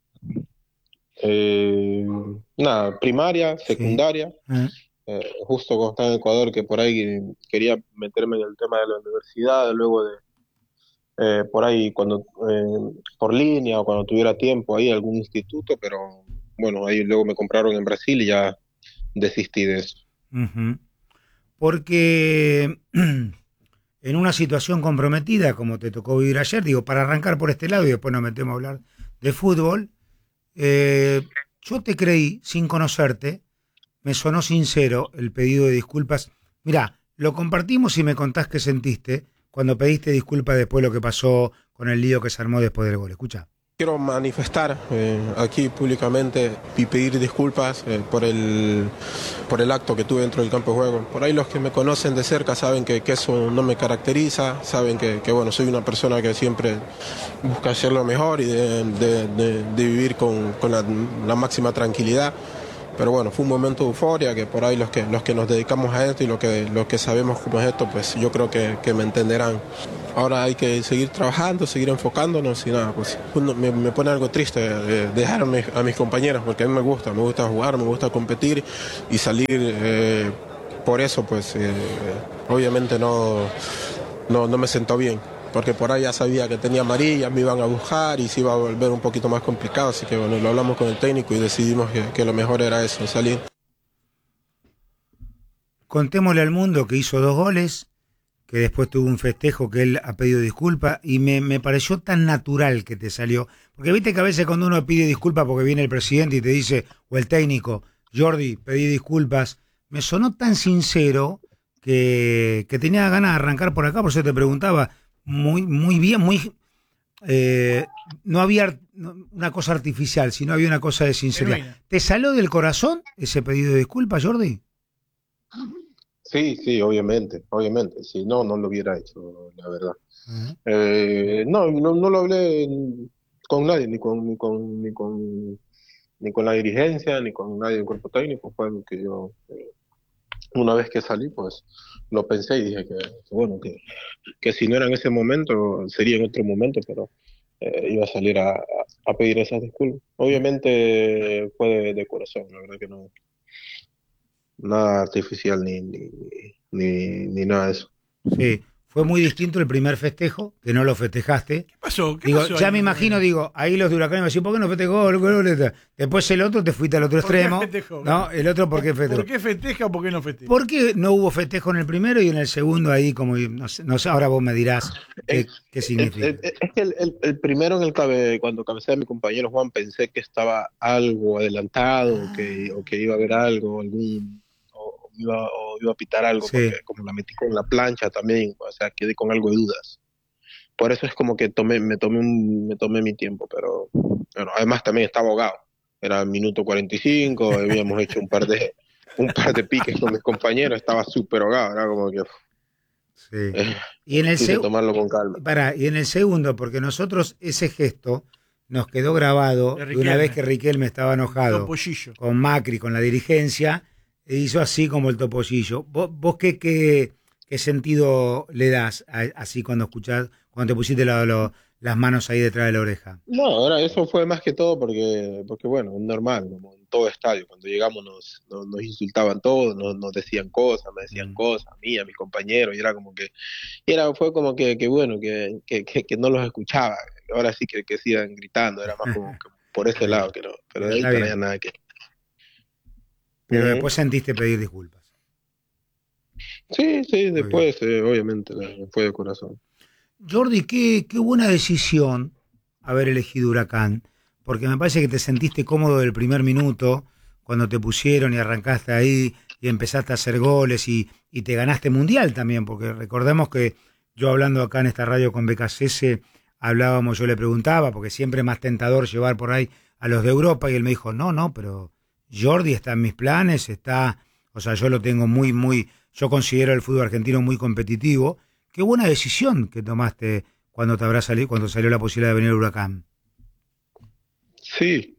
Nada, primaria, secundaria. Justo cuando estaba en Ecuador, que por ahí quería meterme en el tema de la universidad, luego de por ahí cuando por línea o cuando tuviera tiempo ahí algún instituto, pero bueno, ahí luego me compraron en Brasil y ya desistí de eso. Uh-huh. Porque en una situación comprometida como te tocó vivir ayer, digo, para arrancar por este lado y después nos metemos a hablar de fútbol, yo te creí sin conocerte, me sonó sincero el pedido de disculpas. Mirá, lo compartimos y me contás qué sentiste cuando pediste disculpas después de lo que pasó con el lío que se armó después del gol. Escucha. Quiero manifestar aquí públicamente y pedir disculpas por el acto que tuve dentro del campo de juego. Por ahí los que me conocen de cerca saben que eso no me caracteriza, saben que bueno, soy una persona que siempre busca hacer lo mejor y de vivir con la máxima tranquilidad. Pero bueno, fue un momento de euforia que por ahí los que nos dedicamos a esto y los que sabemos cómo es esto, pues yo creo que me entenderán. Ahora hay que seguir trabajando, seguir enfocándonos y nada, pues me pone algo triste dejar a mis compañeros, porque a mí me gusta jugar, me gusta competir y salir. Por eso, pues obviamente no me sentó bien, porque por ahí ya sabía que tenía amarilla, me iban a buscar y se iba a volver un poquito más complicado, así que bueno, lo hablamos con el técnico y decidimos que lo mejor era eso, salir. Contémosle al mundo que hizo 2 goles, que después tuvo un festejo que él ha pedido disculpas y me pareció tan natural que te salió, porque viste que a veces cuando uno pide disculpas porque viene el presidente y te dice, o el técnico, Jordi, pedí disculpas, me sonó tan sincero que tenía ganas de arrancar por acá, por eso te preguntaba, muy bien, no había una cosa artificial, sino había una cosa de sinceridad. ¿Te salió del corazón ese pedido de disculpas, Jordi? Sí, obviamente, si no lo hubiera hecho, la verdad. No lo hablé con nadie, ni con la dirigencia, ni con nadie del cuerpo técnico. Fue algo que yo, una vez que salí, pues lo pensé y dije que si no era en ese momento, sería en otro momento, pero iba a salir a pedir esas disculpas. Obviamente fue de corazón, la verdad que no, nada artificial ni nada de eso. Sí, fue muy distinto el primer festejo, que no lo festejaste. ¿Qué pasó? Ya me imagino, ahí los de Huracán me decían, ¿por qué no festejó? Después el otro, te fuiste al otro extremo. ¿No? El otro, ¿por qué festejó? ¿Por qué festeja o por qué no festeja? ¿Por qué no hubo festejo en el primero y en el segundo ahí, como, no sé, ahora vos me dirás qué significa? Es que el primero cuando cabecé a mi compañero Juan, pensé que estaba algo adelantado, o que iba a haber algo, iba a pitar algo, Sí. porque como la metí con la plancha también, o sea, quedé con algo de dudas. Por eso es como que me tomé mi tiempo, pero bueno, además también estaba ahogado. Era el minuto 45, habíamos hecho un par de piques con mis compañeros, estaba súper ahogado, era como que Y en el quise tomarlo con calma. y en el segundo, porque nosotros ese gesto nos quedó grabado de una vez que Riquelme estaba enojado Topollillo. con Macri, con la dirigencia, e hizo así como el topollillo. ¿Vos qué sentido le das así cuando escuchás, cuando te pusiste las manos ahí detrás de la oreja? No, ahora eso fue más que todo porque bueno, es normal, como en todo estadio, cuando llegamos nos insultaban todos, nos decían cosas, me decían cosas, a mí, a mis compañeros, y era como que, fue como que bueno, que no los escuchaba, ahora sí que sigan gritando, era más como que por ese lado, que no, pero de ahí no había nada que... Pero después sentiste pedir disculpas. Sí, después, obviamente, fue de corazón. Jordi, qué buena decisión haber elegido Huracán, porque me parece que te sentiste cómodo del primer minuto, cuando te pusieron y arrancaste ahí y empezaste a hacer goles y te ganaste Mundial también, porque recordemos que yo hablando acá en esta radio con BKCS, yo le preguntaba, porque siempre es más tentador llevar por ahí a los de Europa, y él me dijo, no, pero Jordi está en mis planes, yo lo tengo yo considero el fútbol argentino muy competitivo. Qué buena decisión que tomaste cuando salió la posibilidad de venir al Huracán. Sí,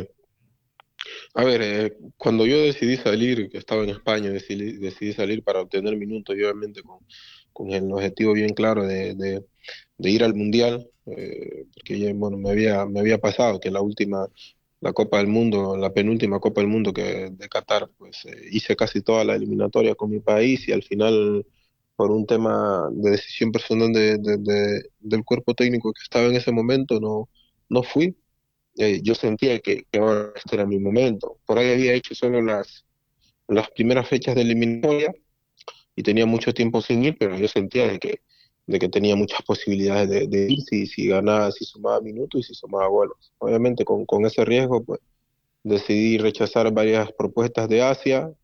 cuando yo decidí salir, que estaba en España, decidí salir para obtener minutos y obviamente con el objetivo bien claro de ir al Mundial, porque ya, bueno, me había pasado que la Copa del Mundo, la penúltima Copa del Mundo de Qatar, pues hice casi toda la eliminatoria con mi país y al final, por un tema de decisión personal del cuerpo técnico que estaba en ese momento, no fui. Yo sentía que ahora este era mi momento. Por ahí había hecho solo las primeras fechas de eliminatoria y tenía mucho tiempo sin ir, pero yo sentía de que tenía muchas posibilidades de ir si ganaba, si sumaba minutos y si sumaba goles. Obviamente con ese riesgo, pues decidí rechazar varias propuestas de Asia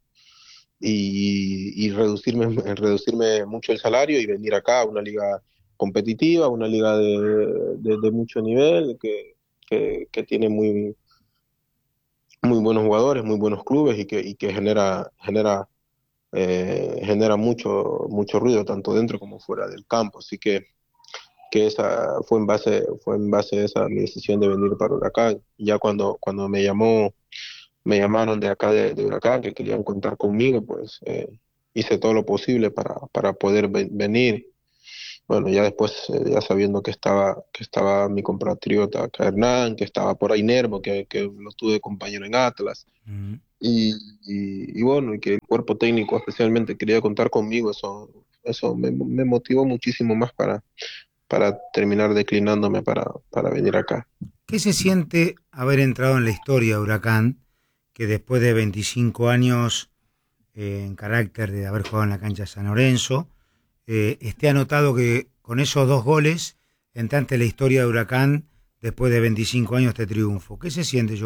y reducirme mucho el salario y venir acá a una liga competitiva, una liga de mucho nivel, que tiene muy buenos jugadores, muy buenos clubes y que genera mucho ruido tanto dentro como fuera del campo. Así que esa fue en base a esa mi decisión de venir para Huracán. Ya cuando me llamaron de acá de Huracán, que querían contar conmigo, pues hice todo lo posible para poder venir. Bueno, ya después, ya sabiendo que estaba mi compatriota acá Hernán, que estaba por ahí Nervo, que lo tuve de compañero en Atlas, y bueno, y que el cuerpo técnico especialmente quería contar conmigo, eso me motivó muchísimo más para terminar declinándome para venir acá. ¿Qué se siente haber entrado en la historia de Huracán, que después de 25 años en carácter de haber jugado en la cancha de San Lorenzo, esté anotado que con esos 2 goles entraste en la historia de Huracán después de 25 años de triunfo? ¿Qué se siente,